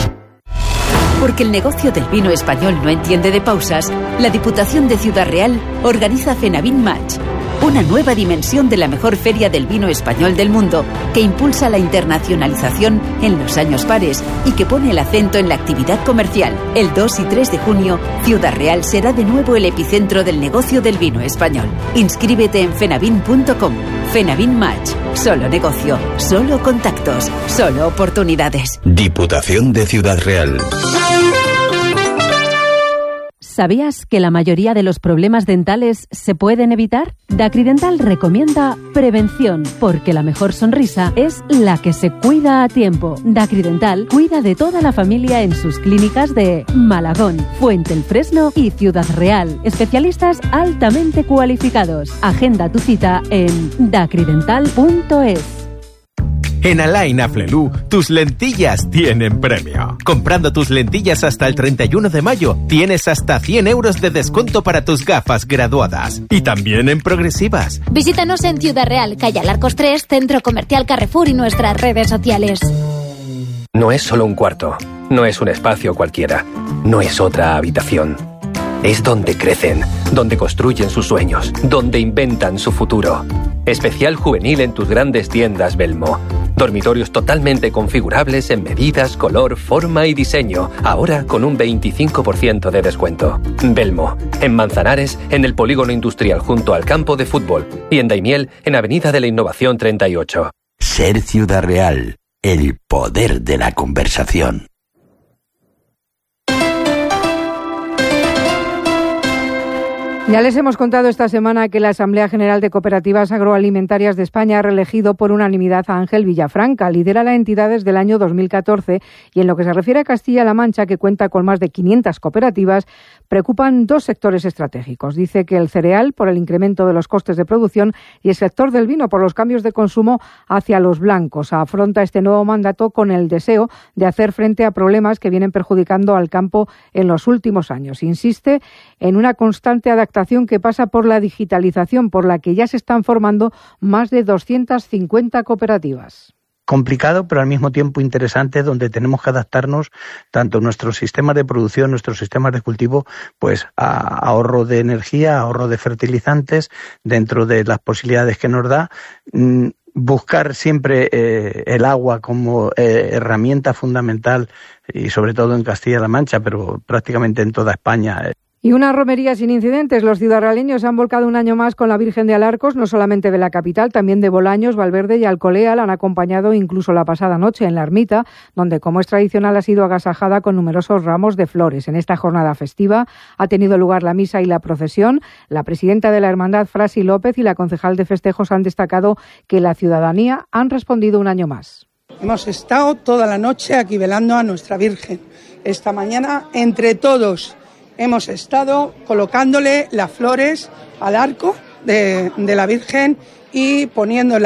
Porque el negocio del vino español no entiende de pausas, la Diputación de Ciudad Real organiza Fenavin Match, una nueva dimensión de la mejor feria del vino español del mundo, que impulsa la internacionalización en los años pares y que pone el acento en la actividad comercial. El 2 y 3 de junio, Ciudad Real será de nuevo el epicentro del negocio del vino español. Inscríbete en fenavin.com. Fenavin Match. Solo negocio, solo contactos, solo oportunidades. Diputación de Ciudad Real. ¿Sabías que la mayoría de los problemas dentales se pueden evitar? Dacridental recomienda prevención, porque la mejor sonrisa es la que se cuida a tiempo. Dacridental cuida de toda la familia en sus clínicas de Malagón, Fuente el Fresno y Ciudad Real. Especialistas altamente cualificados. Agenda tu cita en dacridental.es. En Alain Afflelou, tus lentillas tienen premio. Comprando tus lentillas hasta el 31 de mayo, tienes hasta 100 euros de descuento para tus gafas graduadas. Y también en progresivas. Visítanos en Ciudad Real, calle Alarcos 3, Centro Comercial Carrefour y nuestras redes sociales. No es solo un cuarto, no es un espacio cualquiera, no es otra habitación. Es donde crecen, donde construyen sus sueños, donde inventan su futuro. Especial juvenil en tus grandes tiendas Belmo. Dormitorios totalmente configurables en medidas, color, forma y diseño. Ahora con un 25% de descuento. Belmo, en Manzanares, en el Polígono Industrial junto al campo de fútbol. Y en Daimiel, en Avenida de la Innovación 38. Ser Ciudad Real. El poder de la conversación. Ya les hemos contado esta semana que la Asamblea General de Cooperativas Agroalimentarias de España ha reelegido por unanimidad a Ángel Villafranca. Lidera la entidad desde el año 2014 y en lo que se refiere a Castilla-La Mancha, que cuenta con más de 500 cooperativas, preocupan dos sectores estratégicos. Dice que el cereal, por el incremento de los costes de producción, y el sector del vino, por los cambios de consumo hacia los blancos. Afronta este nuevo mandato con el deseo de hacer frente a problemas que vienen perjudicando al campo en los últimos años. Insiste en una constante adaptación que pasa por la digitalización, por la que ya se están formando más de 250 cooperativas. Complicado, pero al mismo tiempo interesante, donde tenemos que adaptarnos tanto nuestros sistemas de producción, nuestros sistemas de cultivo, pues a ahorro de energía, ahorro de fertilizantes, dentro de las posibilidades que nos da. Buscar siempre el agua como herramienta fundamental, y sobre todo en Castilla-La Mancha, pero prácticamente en toda España. Y una romería sin incidentes. Los ciudadraleños han volcado un año más con la Virgen de Alarcos, no solamente de la capital, también de Bolaños, Valverde y Alcolea. La han acompañado incluso la pasada noche en la ermita, donde, como es tradicional, ha sido agasajada con numerosos ramos de flores. En esta jornada festiva ha tenido lugar la misa y la procesión. La presidenta de la hermandad, Frasi López, y la concejal de festejos han destacado que la ciudadanía han respondido un año más. Hemos estado toda la noche aquí velando a nuestra Virgen. Esta mañana, entre todos, hemos estado colocándole las flores al arco de la Virgen y poniéndola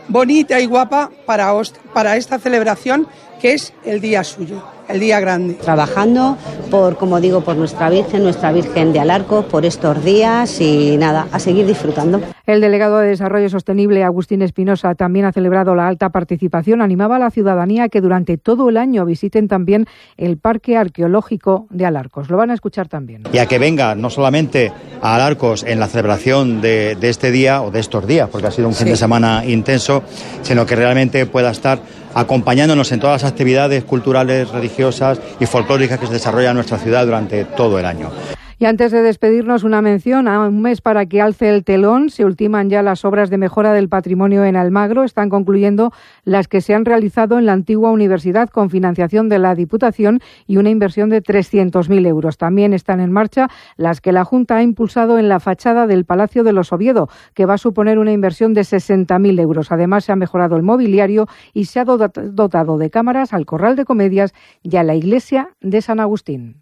bonita y guapa para esta celebración que es el día suyo, el día grande. Trabajando por nuestra Virgen de Alarcos, por estos días y nada, a seguir disfrutando. El delegado de Desarrollo Sostenible, Agustín Espinosa, también ha celebrado la alta participación. Animaba a la ciudadanía a que durante todo el año visiten también el Parque Arqueológico de Alarcos. Lo van a escuchar también. Y a que venga no solamente a Alarcos en la celebración de este día o de estos días, porque ha sido un fin de semana intenso, sino que realmente pueda estar acompañándonos en todas las actividades culturales, religiosas y folclóricas que se desarrollan en nuestra ciudad durante todo el año. Y antes de despedirnos, una mención a un mes para que alce el telón. Se ultiman ya las obras de mejora del patrimonio en Almagro. Están concluyendo las que se han realizado en la antigua universidad con financiación de la Diputación y una inversión de 300.000 euros. También están en marcha las que la Junta ha impulsado en la fachada del Palacio de los Oviedo, que va a suponer una inversión de 60.000 euros. Además, se ha mejorado el mobiliario y se ha dotado de cámaras al Corral de Comedias y a la iglesia de San Agustín.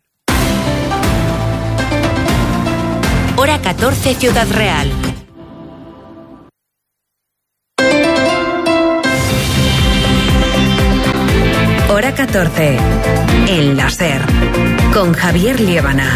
Hora 14, Ciudad Real. Hora 14, El Láser, con Javier Liébana.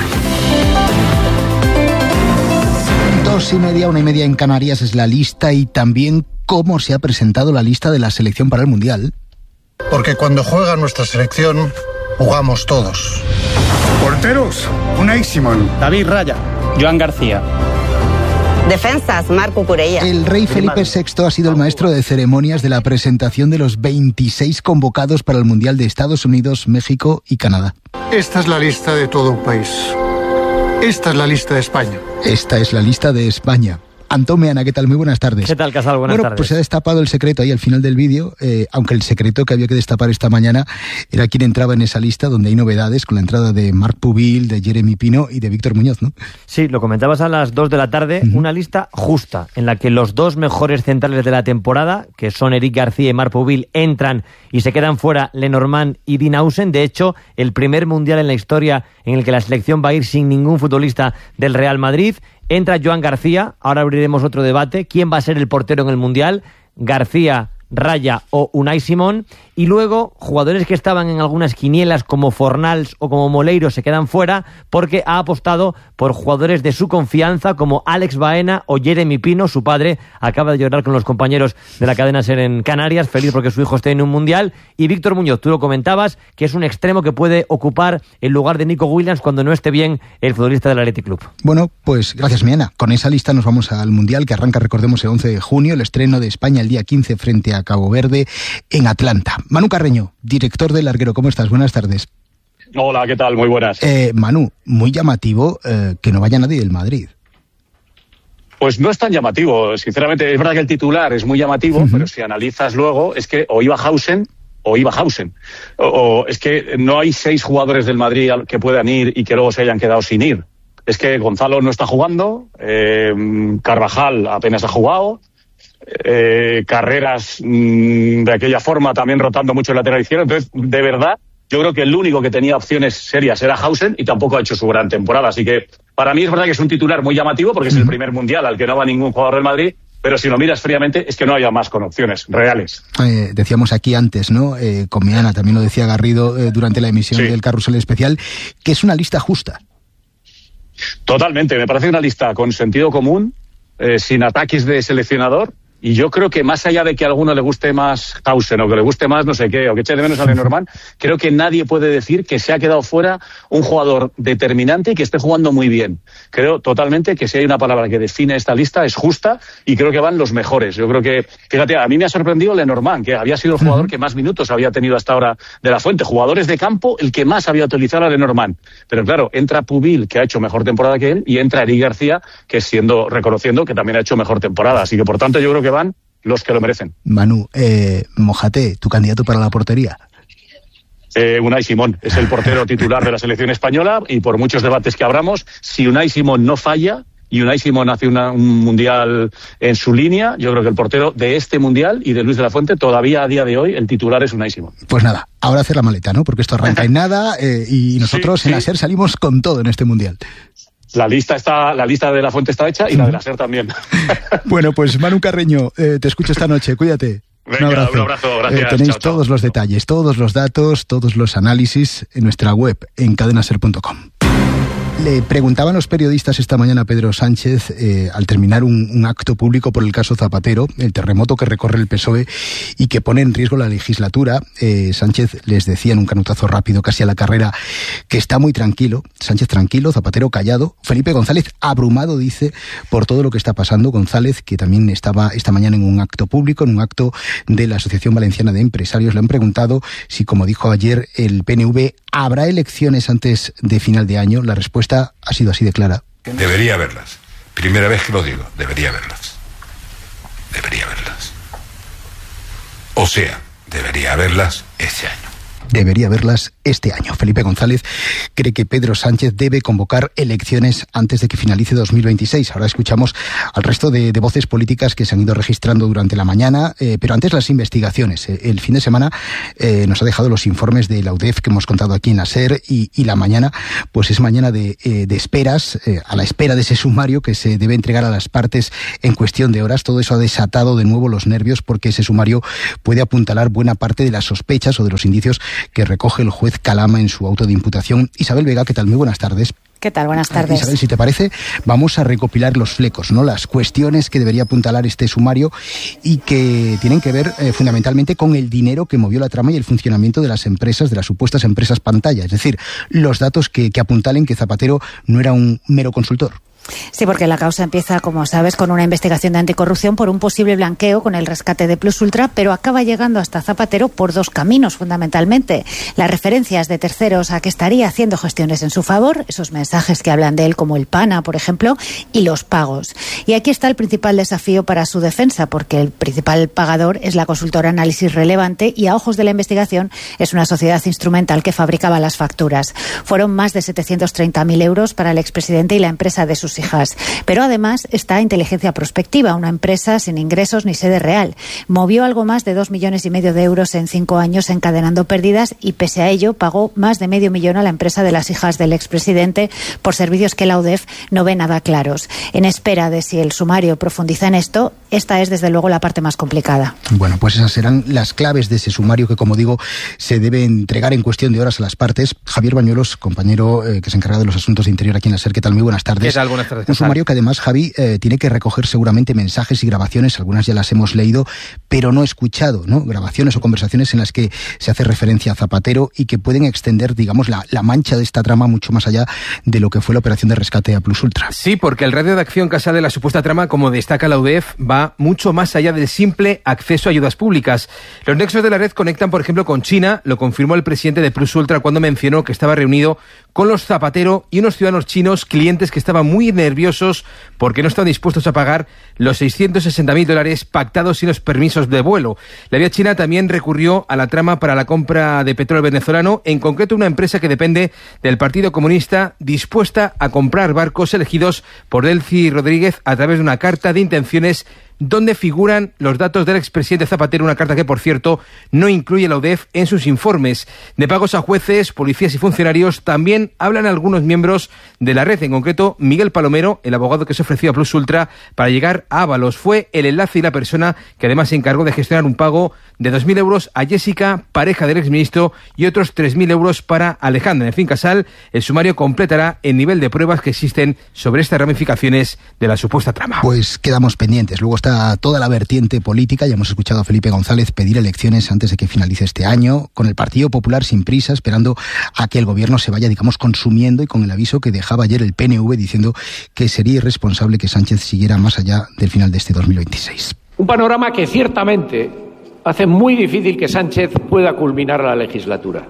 2:30, 1:30 en Canarias es la lista y también cómo se ha presentado la lista de la selección para el Mundial. Porque cuando juega nuestra selección, jugamos todos. Porteros, Unai Simón, David Raya, Joan García. Defensas, Marco Curella. El rey Felipe VI ha sido el maestro de ceremonias de la presentación de los 26 convocados para el Mundial de Estados Unidos, México y Canadá. Esta es la lista de todo un país. Esta es la lista de España. Esta es la lista de España. Antón Meana, ¿qué tal? Muy buenas tardes. ¿Qué tal, Casal? Buenas tardes. Pues se ha destapado el secreto ahí al final del vídeo, aunque el secreto que había que destapar esta mañana era quién entraba en esa lista, donde hay novedades con la entrada de Marc Pubil, de Jeremy Pino y de Víctor Muñoz, ¿no? Sí, lo comentabas a las 2 de la tarde, una lista justa, en la que los dos mejores centrales de la temporada, que son Eric García y Marc Pubil, entran y se quedan fuera Lenormand y Dean Howsen. De hecho, el primer Mundial en la historia en el que la selección va a ir sin ningún futbolista del Real Madrid. Entra Joan García, ahora abriremos otro debate. ¿Quién va a ser el portero en el Mundial? García, Raya o Unai Simón. Y luego, jugadores que estaban en algunas quinielas como Fornals o como Moleiro se quedan fuera porque ha apostado por jugadores de su confianza como Alex Baena o Jeremy Pino. Su padre acaba de llorar con los compañeros de la cadena SER en Canarias, feliz porque su hijo esté en un Mundial. Y Víctor Muñoz, tú lo comentabas, que es un extremo que puede ocupar el lugar de Nico Williams cuando no esté bien el futbolista del Athletic Club. Bueno, pues gracias, Miana. Con esa lista nos vamos al Mundial, que arranca, recordemos, el 11 de junio, el estreno de España el día 15 frente a Cabo Verde en Atlanta. Manu Carreño, director del Larguero, ¿cómo estás? Buenas tardes. Hola, ¿qué tal? Muy buenas. Manu, muy llamativo que no vaya nadie del Madrid. Pues no es tan llamativo, sinceramente. Es verdad que el titular es muy llamativo, pero si analizas luego, es que o iba Hausen o iba Hausen. O es que no hay 6 jugadores del Madrid que puedan ir y que luego se hayan quedado sin ir. Es que Gonzalo no está jugando, Carvajal apenas ha jugado, Carreras de aquella forma también rotando mucho el lateral izquierdo. Entonces, de verdad, yo creo que el único que tenía opciones serias era Hausen y tampoco ha hecho su gran temporada. Así que para mí es verdad que es un titular muy llamativo porque es el primer Mundial al que no va ningún jugador del Madrid, pero si lo miras fríamente es que no haya más con opciones reales. Decíamos aquí antes, ¿no? Con Miana, también lo decía Garrido durante la emisión del Carrusel Especial, que es una lista justa. Totalmente, me parece una lista con sentido común, sin ataques de seleccionador. Y yo creo que más allá de que a alguno le guste más Hausen o que le guste más no sé qué, o que eche de menos a Lenormand, creo que nadie puede decir que se ha quedado fuera un jugador determinante y que esté jugando muy bien. Creo totalmente que si hay una palabra que define esta lista es justa y creo que van los mejores. Yo creo que, fíjate, a mí me ha sorprendido Lenormand, que había sido el jugador que más minutos había tenido hasta ahora de la Fuente. Jugadores de campo, el que más había utilizado a Lenormand. Pero claro, entra Pubil, que ha hecho mejor temporada que él, y entra Eric García, que reconociendo que también ha hecho mejor temporada. Así que por tanto yo creo que van los que lo merecen. Manu, mójate, tu candidato para la portería. Unai Simón es el portero titular de la selección española y por muchos debates que abramos, si Unai Simón no falla y Unai Simón hace un mundial en su línea, yo creo que el portero de este mundial y de Luis de la Fuente todavía a día de hoy el titular es Unai Simón. Pues nada, ahora hacer la maleta, ¿no? Porque esto arranca en nada y nosotros en la SER salimos con todo en este mundial. La lista de La Fuente está hecha y la de la SER también. Bueno, pues Manu Carreño, te escucho esta noche, cuídate. Venga, un abrazo, gracias. Tenéis chao, todos los detalles, todos los datos, todos los análisis en nuestra web, en cadenaser.com. Le preguntaban los periodistas esta mañana a Pedro Sánchez, al terminar un acto público por el caso Zapatero, el terremoto que recorre el PSOE y que pone en riesgo la legislatura. Sánchez les decía en un canutazo rápido, casi a la carrera, que está muy tranquilo. Sánchez tranquilo, Zapatero callado. Felipe González abrumado, dice, por todo lo que está pasando. González, que también estaba esta mañana en un acto público, en un acto de la Asociación Valenciana de Empresarios, le han preguntado si, como dijo ayer el PNV, ¿habrá elecciones antes de final de año? La respuesta ha sido así de clara. Debería haberlas. Primera vez que lo digo, debería haberlas. Debería haberlas. O sea, debería haberlas este año. Debería haberlas este año. Felipe González cree que Pedro Sánchez debe convocar elecciones antes de que finalice 2026. Ahora escuchamos al resto de voces políticas que se han ido registrando durante la mañana, pero antes las investigaciones. El fin de semana nos ha dejado los informes de la UDEF que hemos contado aquí en la SER y la mañana pues es mañana de esperas, a la espera de ese sumario que se debe entregar a las partes en cuestión de horas. Todo eso ha desatado de nuevo los nervios porque ese sumario puede apuntalar buena parte de las sospechas o de los indicios que recoge el juez Calama en su auto de imputación. Isabel Vega, ¿qué tal? Muy buenas tardes. ¿Qué tal? Buenas tardes. Isabel, si te parece, vamos a recopilar los flecos, ¿no? Las cuestiones que debería apuntalar este sumario y que tienen que ver fundamentalmente con el dinero que movió la trama y el funcionamiento de las empresas, de las supuestas empresas pantalla. Es decir, los datos que apuntalen que Zapatero no era un mero consultor. Sí, porque la causa empieza, como sabes, con una investigación de anticorrupción por un posible blanqueo con el rescate de Plus Ultra, pero acaba llegando hasta Zapatero por dos caminos, fundamentalmente. Las referencias de terceros a que estaría haciendo gestiones en su favor, esos mensajes que hablan de él como el PANA, por ejemplo, y los pagos. Y aquí está el principal desafío para su defensa, porque el principal pagador es la consultora Análisis Relevante y a ojos de la investigación es una sociedad instrumental que fabricaba las facturas. Fueron más de 730.000 euros para el expresidente y la empresa de sus hijas. Pero además está Inteligencia Prospectiva, una empresa sin ingresos ni sede real. Movió algo más de 2,5 millones de euros en 5 años encadenando pérdidas y pese a ello pagó más de $500,000 a la empresa de las hijas del expresidente por servicios que la UDEF no ve nada claros. En espera de si el sumario profundiza en esto, esta es desde luego la parte más complicada. Bueno, pues esas serán las claves de ese sumario que, como digo, se debe entregar en cuestión de horas a las partes. Javier Bañuelos, compañero que se encarga de los asuntos de interior aquí en la SER, ¿qué tal? Muy buenas tardes. ¿Qué tal? Buenas tardes. Un sumario que además, Javi, tiene que recoger seguramente mensajes y grabaciones, algunas ya las hemos leído, pero no escuchado, ¿no? Grabaciones o conversaciones en las que se hace referencia a Zapatero y que pueden extender, digamos, la mancha de esta trama mucho más allá de lo que fue la operación de rescate a Plus Ultra. Sí, porque el radio de acción que sale de la supuesta trama, como destaca la UDEF, va mucho más allá del simple acceso a ayudas públicas. Los nexos de la red conectan, por ejemplo, con China, lo confirmó el presidente de Plus Ultra cuando mencionó que estaba reunido con los Zapatero y unos ciudadanos chinos, clientes que estaban muy nerviosos porque no estaban dispuestos a pagar los $660.000 pactados sin los permisos de vuelo. La vía china también recurrió a la trama para la compra de petróleo venezolano, en concreto una empresa que depende del Partido Comunista dispuesta a comprar barcos elegidos por Delcy Rodríguez a través de una carta de intenciones donde figuran los datos del expresidente Zapatero, una carta que, por cierto, no incluye la UDEF en sus informes. De pagos a jueces, policías y funcionarios también hablan algunos miembros de la red, en concreto Miguel Palomero, el abogado que se ofreció a Plus Ultra para llegar a Ábalos. Fue el enlace y la persona que además se encargó de gestionar un pago de 2.000 euros a Jessica, pareja del exministro, y otros 3.000 euros para Alejandra. En fin, Casal, el sumario completará el nivel de pruebas que existen sobre estas ramificaciones de la supuesta trama. Pues quedamos pendientes. Luego está toda la vertiente política. Ya hemos escuchado a Felipe González pedir elecciones antes de que finalice este año, con el Partido Popular sin prisa, esperando a que el gobierno se vaya, digamos, consumiendo, y con el aviso que dejaba ayer el PNV diciendo que sería irresponsable que Sánchez siguiera más allá del final de este 2026. Un panorama que ciertamente hace muy difícil que Sánchez pueda culminar la legislatura.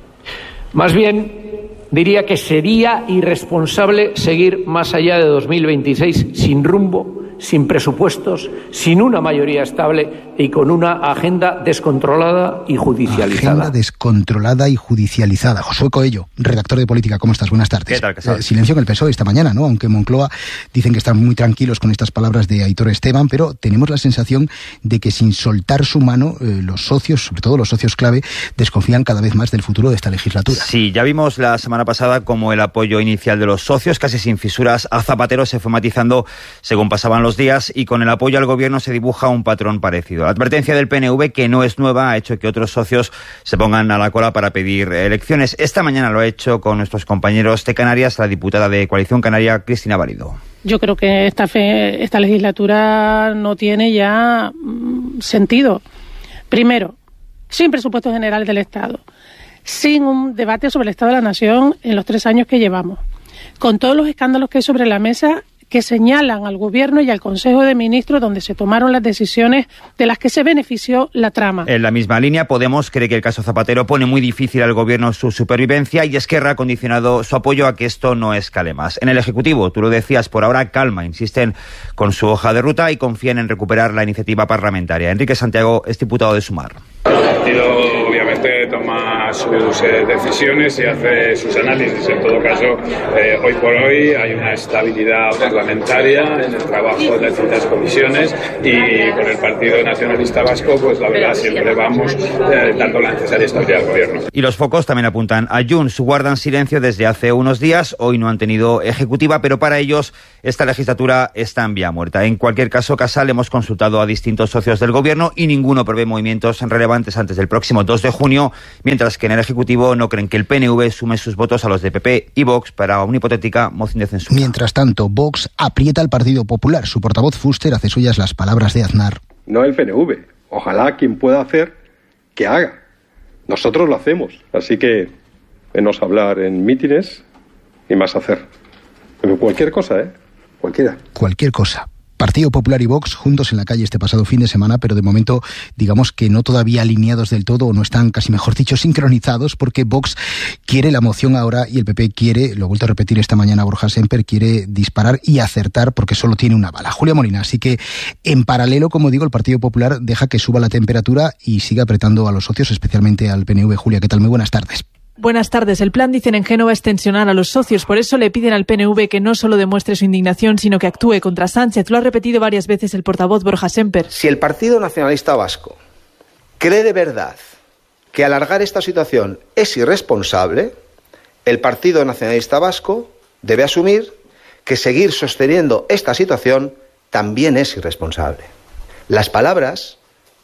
Más bien, diría que sería irresponsable seguir más allá de 2026 sin rumbo sin presupuestos, sin una mayoría estable y con una agenda descontrolada y judicializada. Agenda descontrolada y judicializada. Josué Coello, redactor de Política, ¿cómo estás? Buenas tardes. ¿Qué tal, Casal? Silencio en el PSOE esta mañana, ¿no? Aunque Moncloa dicen que están muy tranquilos con estas palabras de Aitor Esteban, pero tenemos la sensación de que sin soltar su mano, los socios, sobre todo los socios clave, desconfían cada vez más del futuro de esta legislatura. Sí, ya vimos la semana pasada cómo el apoyo inicial de los socios, casi sin fisuras, a Zapatero se fue matizando según pasaban los días, y con el apoyo al gobierno se dibuja un patrón parecido. La advertencia del PNV, que no es nueva, ha hecho que otros socios se pongan a la cola para pedir elecciones. Esta mañana lo ha hecho con nuestros compañeros de Canarias la diputada de Coalición Canaria, Cristina Valido. Yo creo que esta legislatura no tiene ya sentido. Primero, sin presupuestos generales del Estado, sin un debate sobre el Estado de la Nación en los 3 años que llevamos, con todos los escándalos que hay sobre la mesa que señalan al Gobierno y al Consejo de Ministros donde se tomaron las decisiones de las que se benefició la trama. En la misma línea, Podemos cree que el caso Zapatero pone muy difícil al Gobierno su supervivencia, y Esquerra ha condicionado su apoyo a que esto no escale más. En el Ejecutivo, tú lo decías, por ahora calma, insisten con su hoja de ruta y confían en recuperar la iniciativa parlamentaria. Enrique Santiago es diputado de Sumar. El partido obviamente toma sus decisiones y hace sus análisis. En todo caso, hoy por hoy hay una estabilidad parlamentaria en el trabajo de distintas comisiones, y con el Partido Nacionalista Vasco, pues la verdad siempre vamos dando la necesaria estabilidad al gobierno. Y los focos también apuntan a Junts. Guardan silencio desde hace unos días. Hoy no han tenido ejecutiva, pero para ellos esta legislatura está en vía muerta. En cualquier caso, Casal, hemos consultado a distintos socios del gobierno y ninguno prevé movimientos relevantes antes del próximo 2 de junio, mientras que en el Ejecutivo no creen que el PNV sume sus votos a los de PP y Vox para una hipotética moción de censura. Mientras tanto, Vox aprieta al Partido Popular. Su portavoz Fuster hace suyas las palabras de Aznar. No el PNV. Ojalá quien pueda hacer, que haga. Nosotros lo hacemos. Así que menos hablar en mítines y más hacer. Pero cualquier cosa, cualquiera. Cualquier cosa. Partido Popular y Vox juntos en la calle este pasado fin de semana, pero de momento digamos que no todavía alineados del todo, o no están, casi mejor dicho, sincronizados, porque Vox quiere la moción ahora y el PP quiere, lo he vuelto a repetir esta mañana Borja Semper, quiere disparar y acertar porque solo tiene una bala. Julia Molina, así que en paralelo, como digo, el Partido Popular deja que suba la temperatura y sigue apretando a los socios, especialmente al PNV. Julia, ¿qué tal? Muy buenas tardes. Buenas tardes. El plan, dicen en Génova, es tensionar a los socios. Por eso le piden al PNV que no solo demuestre su indignación, sino que actúe contra Sánchez. Lo ha repetido varias veces el portavoz Borja Semper. Si el Partido Nacionalista Vasco cree de verdad que alargar esta situación es irresponsable, el Partido Nacionalista Vasco debe asumir que seguir sosteniendo esta situación también es irresponsable. Las palabras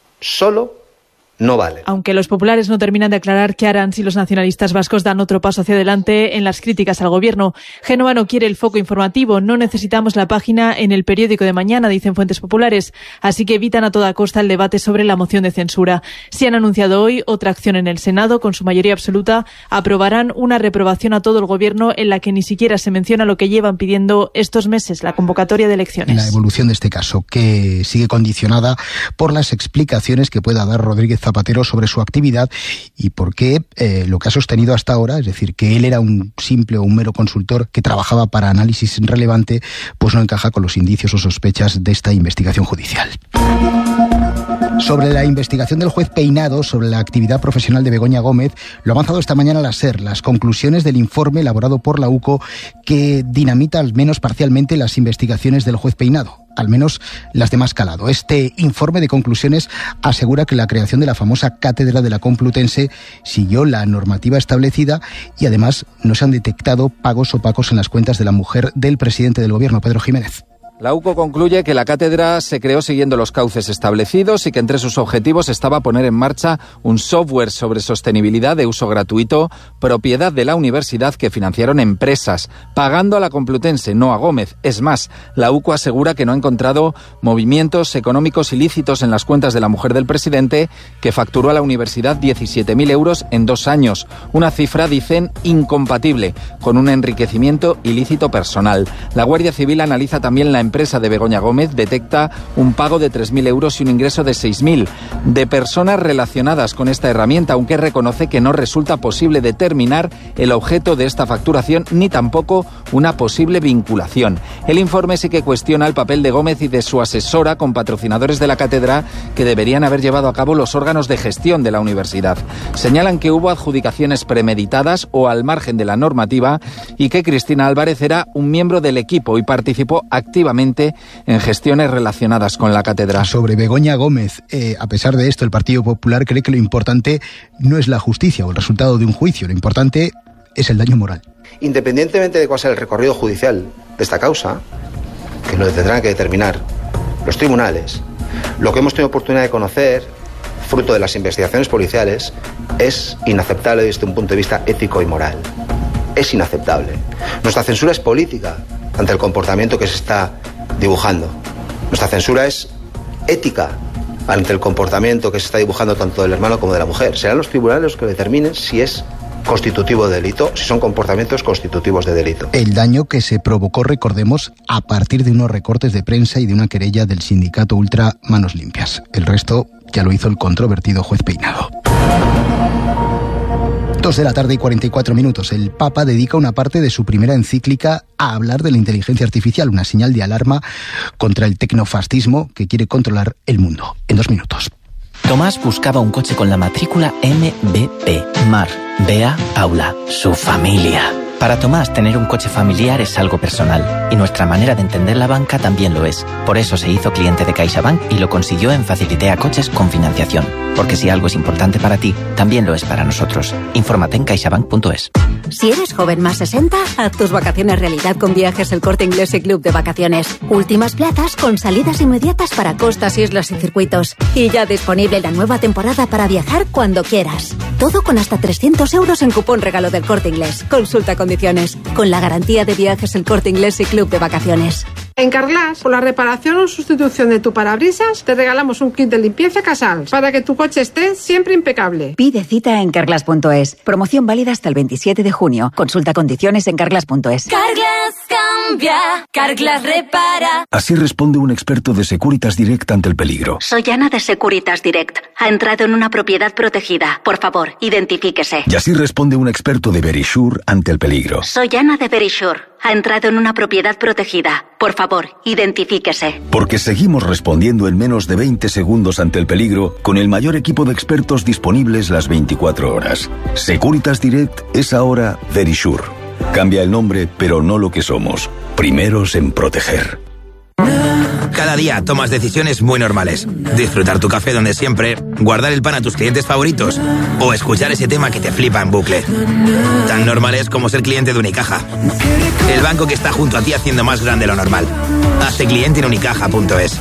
solo no vale. Aunque los populares no terminan de aclarar qué harán si los nacionalistas vascos dan otro paso hacia adelante en las críticas al gobierno. Génova no quiere el foco informativo. No necesitamos la página en el periódico de mañana, dicen fuentes populares. Así que evitan a toda costa el debate sobre la moción de censura. Si han anunciado hoy otra acción en el Senado, con su mayoría absoluta, aprobarán una reprobación a todo el gobierno en la que ni siquiera se menciona lo que llevan pidiendo estos meses, la convocatoria de elecciones. La evolución de este caso, que sigue condicionada por las explicaciones que pueda dar Rodríguez Zapatero sobre su actividad y por qué lo que ha sostenido hasta ahora, es decir, que él era un simple o un mero consultor que trabajaba para análisis relevante, pues no encaja con los indicios o sospechas de esta investigación judicial. Sobre la investigación del juez Peinado sobre la actividad profesional de Begoña Gómez, lo ha avanzado esta mañana la SER, las conclusiones del informe elaborado por la UCO que dinamita al menos parcialmente las investigaciones del juez Peinado, al menos las de más calado. Este informe de conclusiones asegura que la creación de la famosa cátedra de la Complutense siguió la normativa establecida y además no se han detectado pagos opacos en las cuentas de la mujer del presidente del gobierno, Pedro Jiménez. La UCO concluye que la cátedra se creó siguiendo los cauces establecidos y que entre sus objetivos estaba poner en marcha un software sobre sostenibilidad de uso gratuito, propiedad de la universidad, que financiaron empresas, pagando a la Complutense, no a Gómez. Es más, la UCO asegura que no ha encontrado movimientos económicos ilícitos en las cuentas de la mujer del presidente, que facturó a la universidad 17.000 euros en 2 años. Una cifra, dicen, incompatible con un enriquecimiento ilícito personal. La Guardia Civil analiza también la empresa de Begoña Gómez detecta un pago de 3.000 euros y un ingreso de 6.000 de personas relacionadas con esta herramienta, aunque reconoce que no resulta posible determinar el objeto de esta facturación ni tampoco una posible vinculación. El informe sí que cuestiona el papel de Gómez y de su asesora con patrocinadores de la cátedra que deberían haber llevado a cabo los órganos de gestión de la universidad. Señalan que hubo adjudicaciones premeditadas o al margen de la normativa y que Cristina Álvarez era un miembro del equipo y participó activamente en gestiones relacionadas con la cátedra. Sobre Begoña Gómez, a pesar de esto, el Partido Popular cree que lo importante no es la justicia o el resultado de un juicio, lo importante es el daño moral. Independientemente de cuál sea el recorrido judicial de esta causa, que lo tendrán que determinar los tribunales, lo que hemos tenido oportunidad de conocer, fruto de las investigaciones policiales, es inaceptable desde un punto de vista ético y moral. Es inaceptable. Nuestra censura es política ante el comportamiento que se está dibujando. Nuestra censura es ética ante el comportamiento que se está dibujando tanto del hermano como de la mujer. Serán los tribunales los que determinen si es constitutivo de delito, si son comportamientos constitutivos de delito. El daño que se provocó, recordemos, a partir de unos recortes de prensa y de una querella del sindicato Ultra Manos Limpias. El resto ya lo hizo el controvertido juez Peinado. 2:44 p.m. El Papa dedica una parte de su primera encíclica a hablar de la inteligencia artificial, una señal de alarma contra el tecnofascismo que quiere controlar el mundo. En 2 minutos. Tomás buscaba un coche con la matrícula MBP, Mar, Bea, Paula, su familia. Para Tomás, tener un coche familiar es algo personal, y nuestra manera de entender la banca también lo es. Por eso se hizo cliente de CaixaBank y lo consiguió en Facilitea Coches con financiación. Porque si algo es importante para ti, también lo es para nosotros. Infórmate en caixabank.es. Si eres joven más 60, haz tus vacaciones realidad con Viajes El Corte Inglés y Club de Vacaciones. Últimas plazas con salidas inmediatas para costas, islas y circuitos. Y ya disponible la nueva temporada para viajar cuando quieras. Todo con hasta 300 euros en cupón regalo del Corte Inglés. Consulta condiciones. Con la garantía de Viajes El Corte Inglés y Club de Vacaciones. En Carglass, por la reparación o sustitución de tu parabrisas, te regalamos un kit de limpieza Casals para que tu coche esté siempre impecable. Pide cita en carglass.es. Promoción válida hasta el 27 de junio. Consulta condiciones en carglass.es. Carglass cambia, Carglass repara. Así responde un experto de Securitas Direct ante el peligro. Soy Ana de Securitas Direct. Ha entrado en una propiedad protegida. Por favor, identifíquese. Y así responde un experto de Verisure ante el peligro. Soy Ana de Verisure. Ha entrado en una propiedad protegida. Por favor, identifíquese. Porque seguimos respondiendo en menos de 20 segundos ante el peligro con el mayor equipo de expertos disponibles las 24 horas. Securitas Direct es ahora Verisure. Cambia el nombre, pero no lo que somos. Primeros en proteger. Cada día tomas decisiones muy normales. Disfrutar tu café donde siempre, guardar el pan a tus clientes favoritos o escuchar ese tema que te flipa en bucle. Tan normales como ser cliente de Unicaja. El banco que está junto a ti haciendo más grande lo normal. Hazte cliente en unicaja.es.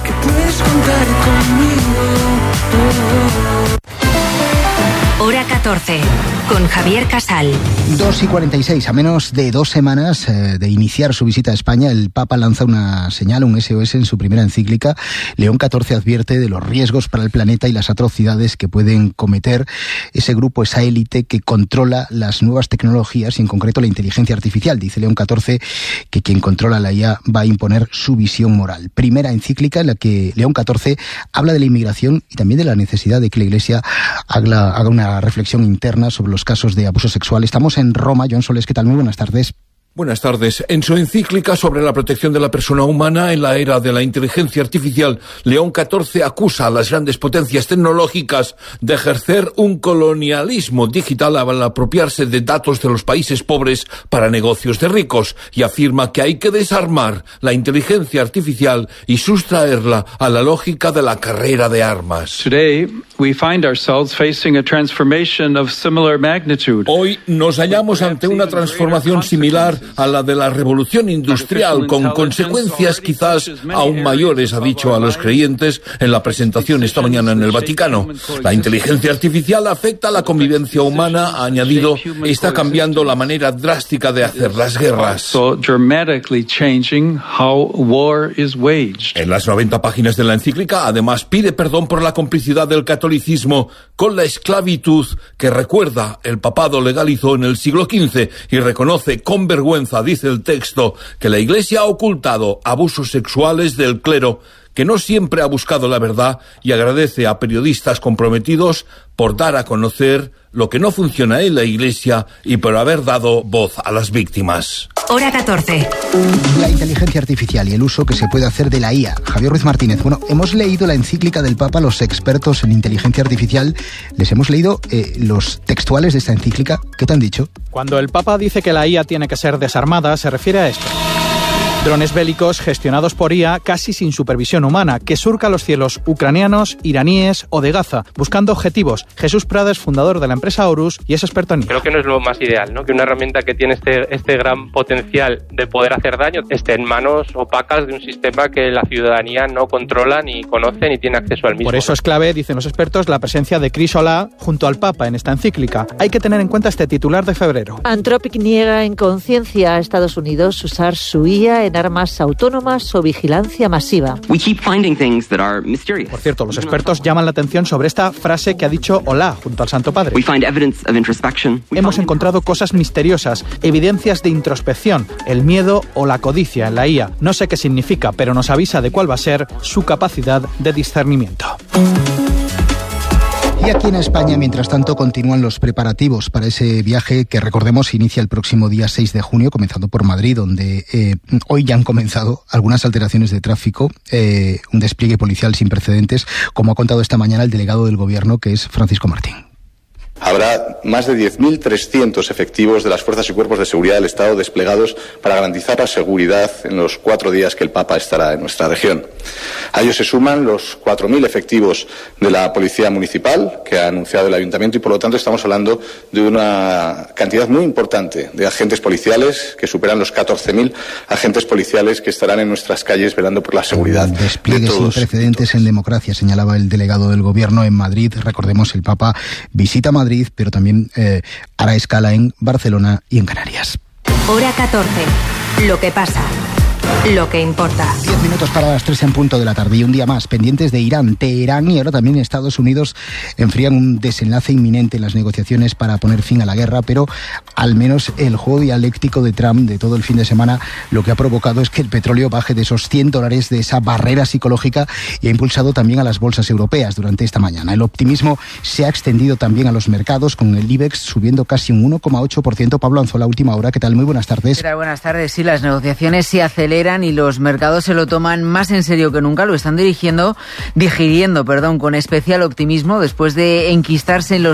Hora 14, con Javier Casal. 2:46, a menos de 2 semanas de iniciar su visita a España, el Papa lanza una señal, un SOS en su primera encíclica. León XIV advierte de los riesgos para el planeta y las atrocidades que pueden cometer ese grupo, esa élite que controla las nuevas tecnologías y en concreto la inteligencia artificial. Dice León XIV que quien controla la IA va a imponer su visión moral. Primera encíclica en la que León XIV habla de la inmigración y también de la necesidad de que la Iglesia haga una reflexión interna sobre los casos de abuso sexual. Estamos en Roma. John Soles, ¿qué tal? Muy buenas tardes. Buenas tardes. En su encíclica sobre la protección de la persona humana en la era de la inteligencia artificial, León XIV acusa a las grandes potencias tecnológicas de ejercer un colonialismo digital al apropiarse de datos de los países pobres para negocios de ricos y afirma que hay que desarmar la inteligencia artificial y sustraerla a la lógica de la carrera de armas. Hoy nos hallamos ante una transformación similar a la de la revolución industrial, con consecuencias quizás aún mayores, ha dicho a los creyentes en la presentación esta mañana en el Vaticano. La inteligencia artificial afecta a la convivencia humana, ha añadido, está cambiando la manera drástica de hacer las guerras. En las 90 páginas de la encíclica, además, pide perdón por la complicidad del catolicismo catolicismo con la esclavitud que, recuerda, el papado legalizó en el siglo XV y reconoce con vergüenza, dice el texto, que la Iglesia ha ocultado abusos sexuales del clero, que no siempre ha buscado la verdad, y agradece a periodistas comprometidos por dar a conocer lo que no funciona en la Iglesia y por haber dado voz a las víctimas. Hora 14. La inteligencia artificial y el uso que se puede hacer de la IA. Javier Ruiz Martínez. Bueno, hemos leído la encíclica del Papa, los expertos en inteligencia artificial. Les hemos leído los textuales de esta encíclica. ¿Qué te han dicho? Cuando el Papa dice que la IA tiene que ser desarmada, se refiere a esto. Drones bélicos gestionados por IA casi sin supervisión humana, que surca los cielos ucranianos, iraníes o de Gaza, buscando objetivos. Jesús Prades, fundador de la empresa Horus, y es experto en IA. Creo que no es lo más ideal, ¿no? Que una herramienta que tiene este gran potencial de poder hacer daño esté en manos opacas de un sistema que la ciudadanía no controla, ni conoce, ni tiene acceso al mismo. Por eso es clave, dicen los expertos, la presencia de Chris Olah junto al Papa en esta encíclica. Hay que tener en cuenta este titular de febrero. Anthropic niega en conciencia a Estados Unidos usar su IA en armas autónomas o vigilancia masiva. Por cierto, los expertos llaman la atención sobre esta frase que ha dicho Olah junto al Santo Padre. Hemos encontrado cosas misteriosas, evidencias de introspección, el miedo o la codicia en la IA. No sé qué significa, pero nos avisa de cuál va a ser su capacidad de discernimiento. Y aquí en España, mientras tanto, continúan los preparativos para ese viaje que, recordemos, inicia el próximo día 6 de junio, comenzando por Madrid, donde hoy ya han comenzado algunas alteraciones de tráfico, un despliegue policial sin precedentes, como ha contado esta mañana el delegado del Gobierno, que es Francisco Martín. Habrá más de 10.300 efectivos de las fuerzas y cuerpos de seguridad del Estado desplegados para garantizar la seguridad en los 4 días que el Papa estará en nuestra región. A ellos se suman los 4.000 efectivos de la Policía Municipal que ha anunciado el Ayuntamiento y, por lo tanto, estamos hablando de una cantidad muy importante de agentes policiales que superan los 14.000 agentes policiales que estarán en nuestras calles velando por la seguridad. Despliegue sin precedentes en democracia, señalaba el delegado del Gobierno en Madrid. Recordemos, el Papa visita Madrid, pero también hará escala en Barcelona y en Canarias. Hora 14. Lo que pasa. Lo que importa. 10 minutos para las 3 en punto de la tarde y un día más pendientes de Irán, Teherán y ahora también Estados Unidos enfrían un desenlace inminente en las negociaciones para poner fin a la guerra, pero al menos el juego dialéctico de Trump de todo el fin de semana lo que ha provocado es que el petróleo baje de esos $100, de esa barrera psicológica, y ha impulsado también a las bolsas europeas durante esta mañana. El optimismo se ha extendido también a los mercados, con el IBEX subiendo casi un 1,8%. Pablo Anzola, última hora. ¿Qué tal? Muy buenas tardes. Buenas tardes. Sí, las negociaciones se aceleran y los mercados se lo toman más en serio que nunca. Lo están digiriendo con especial optimismo después de enquistarse en los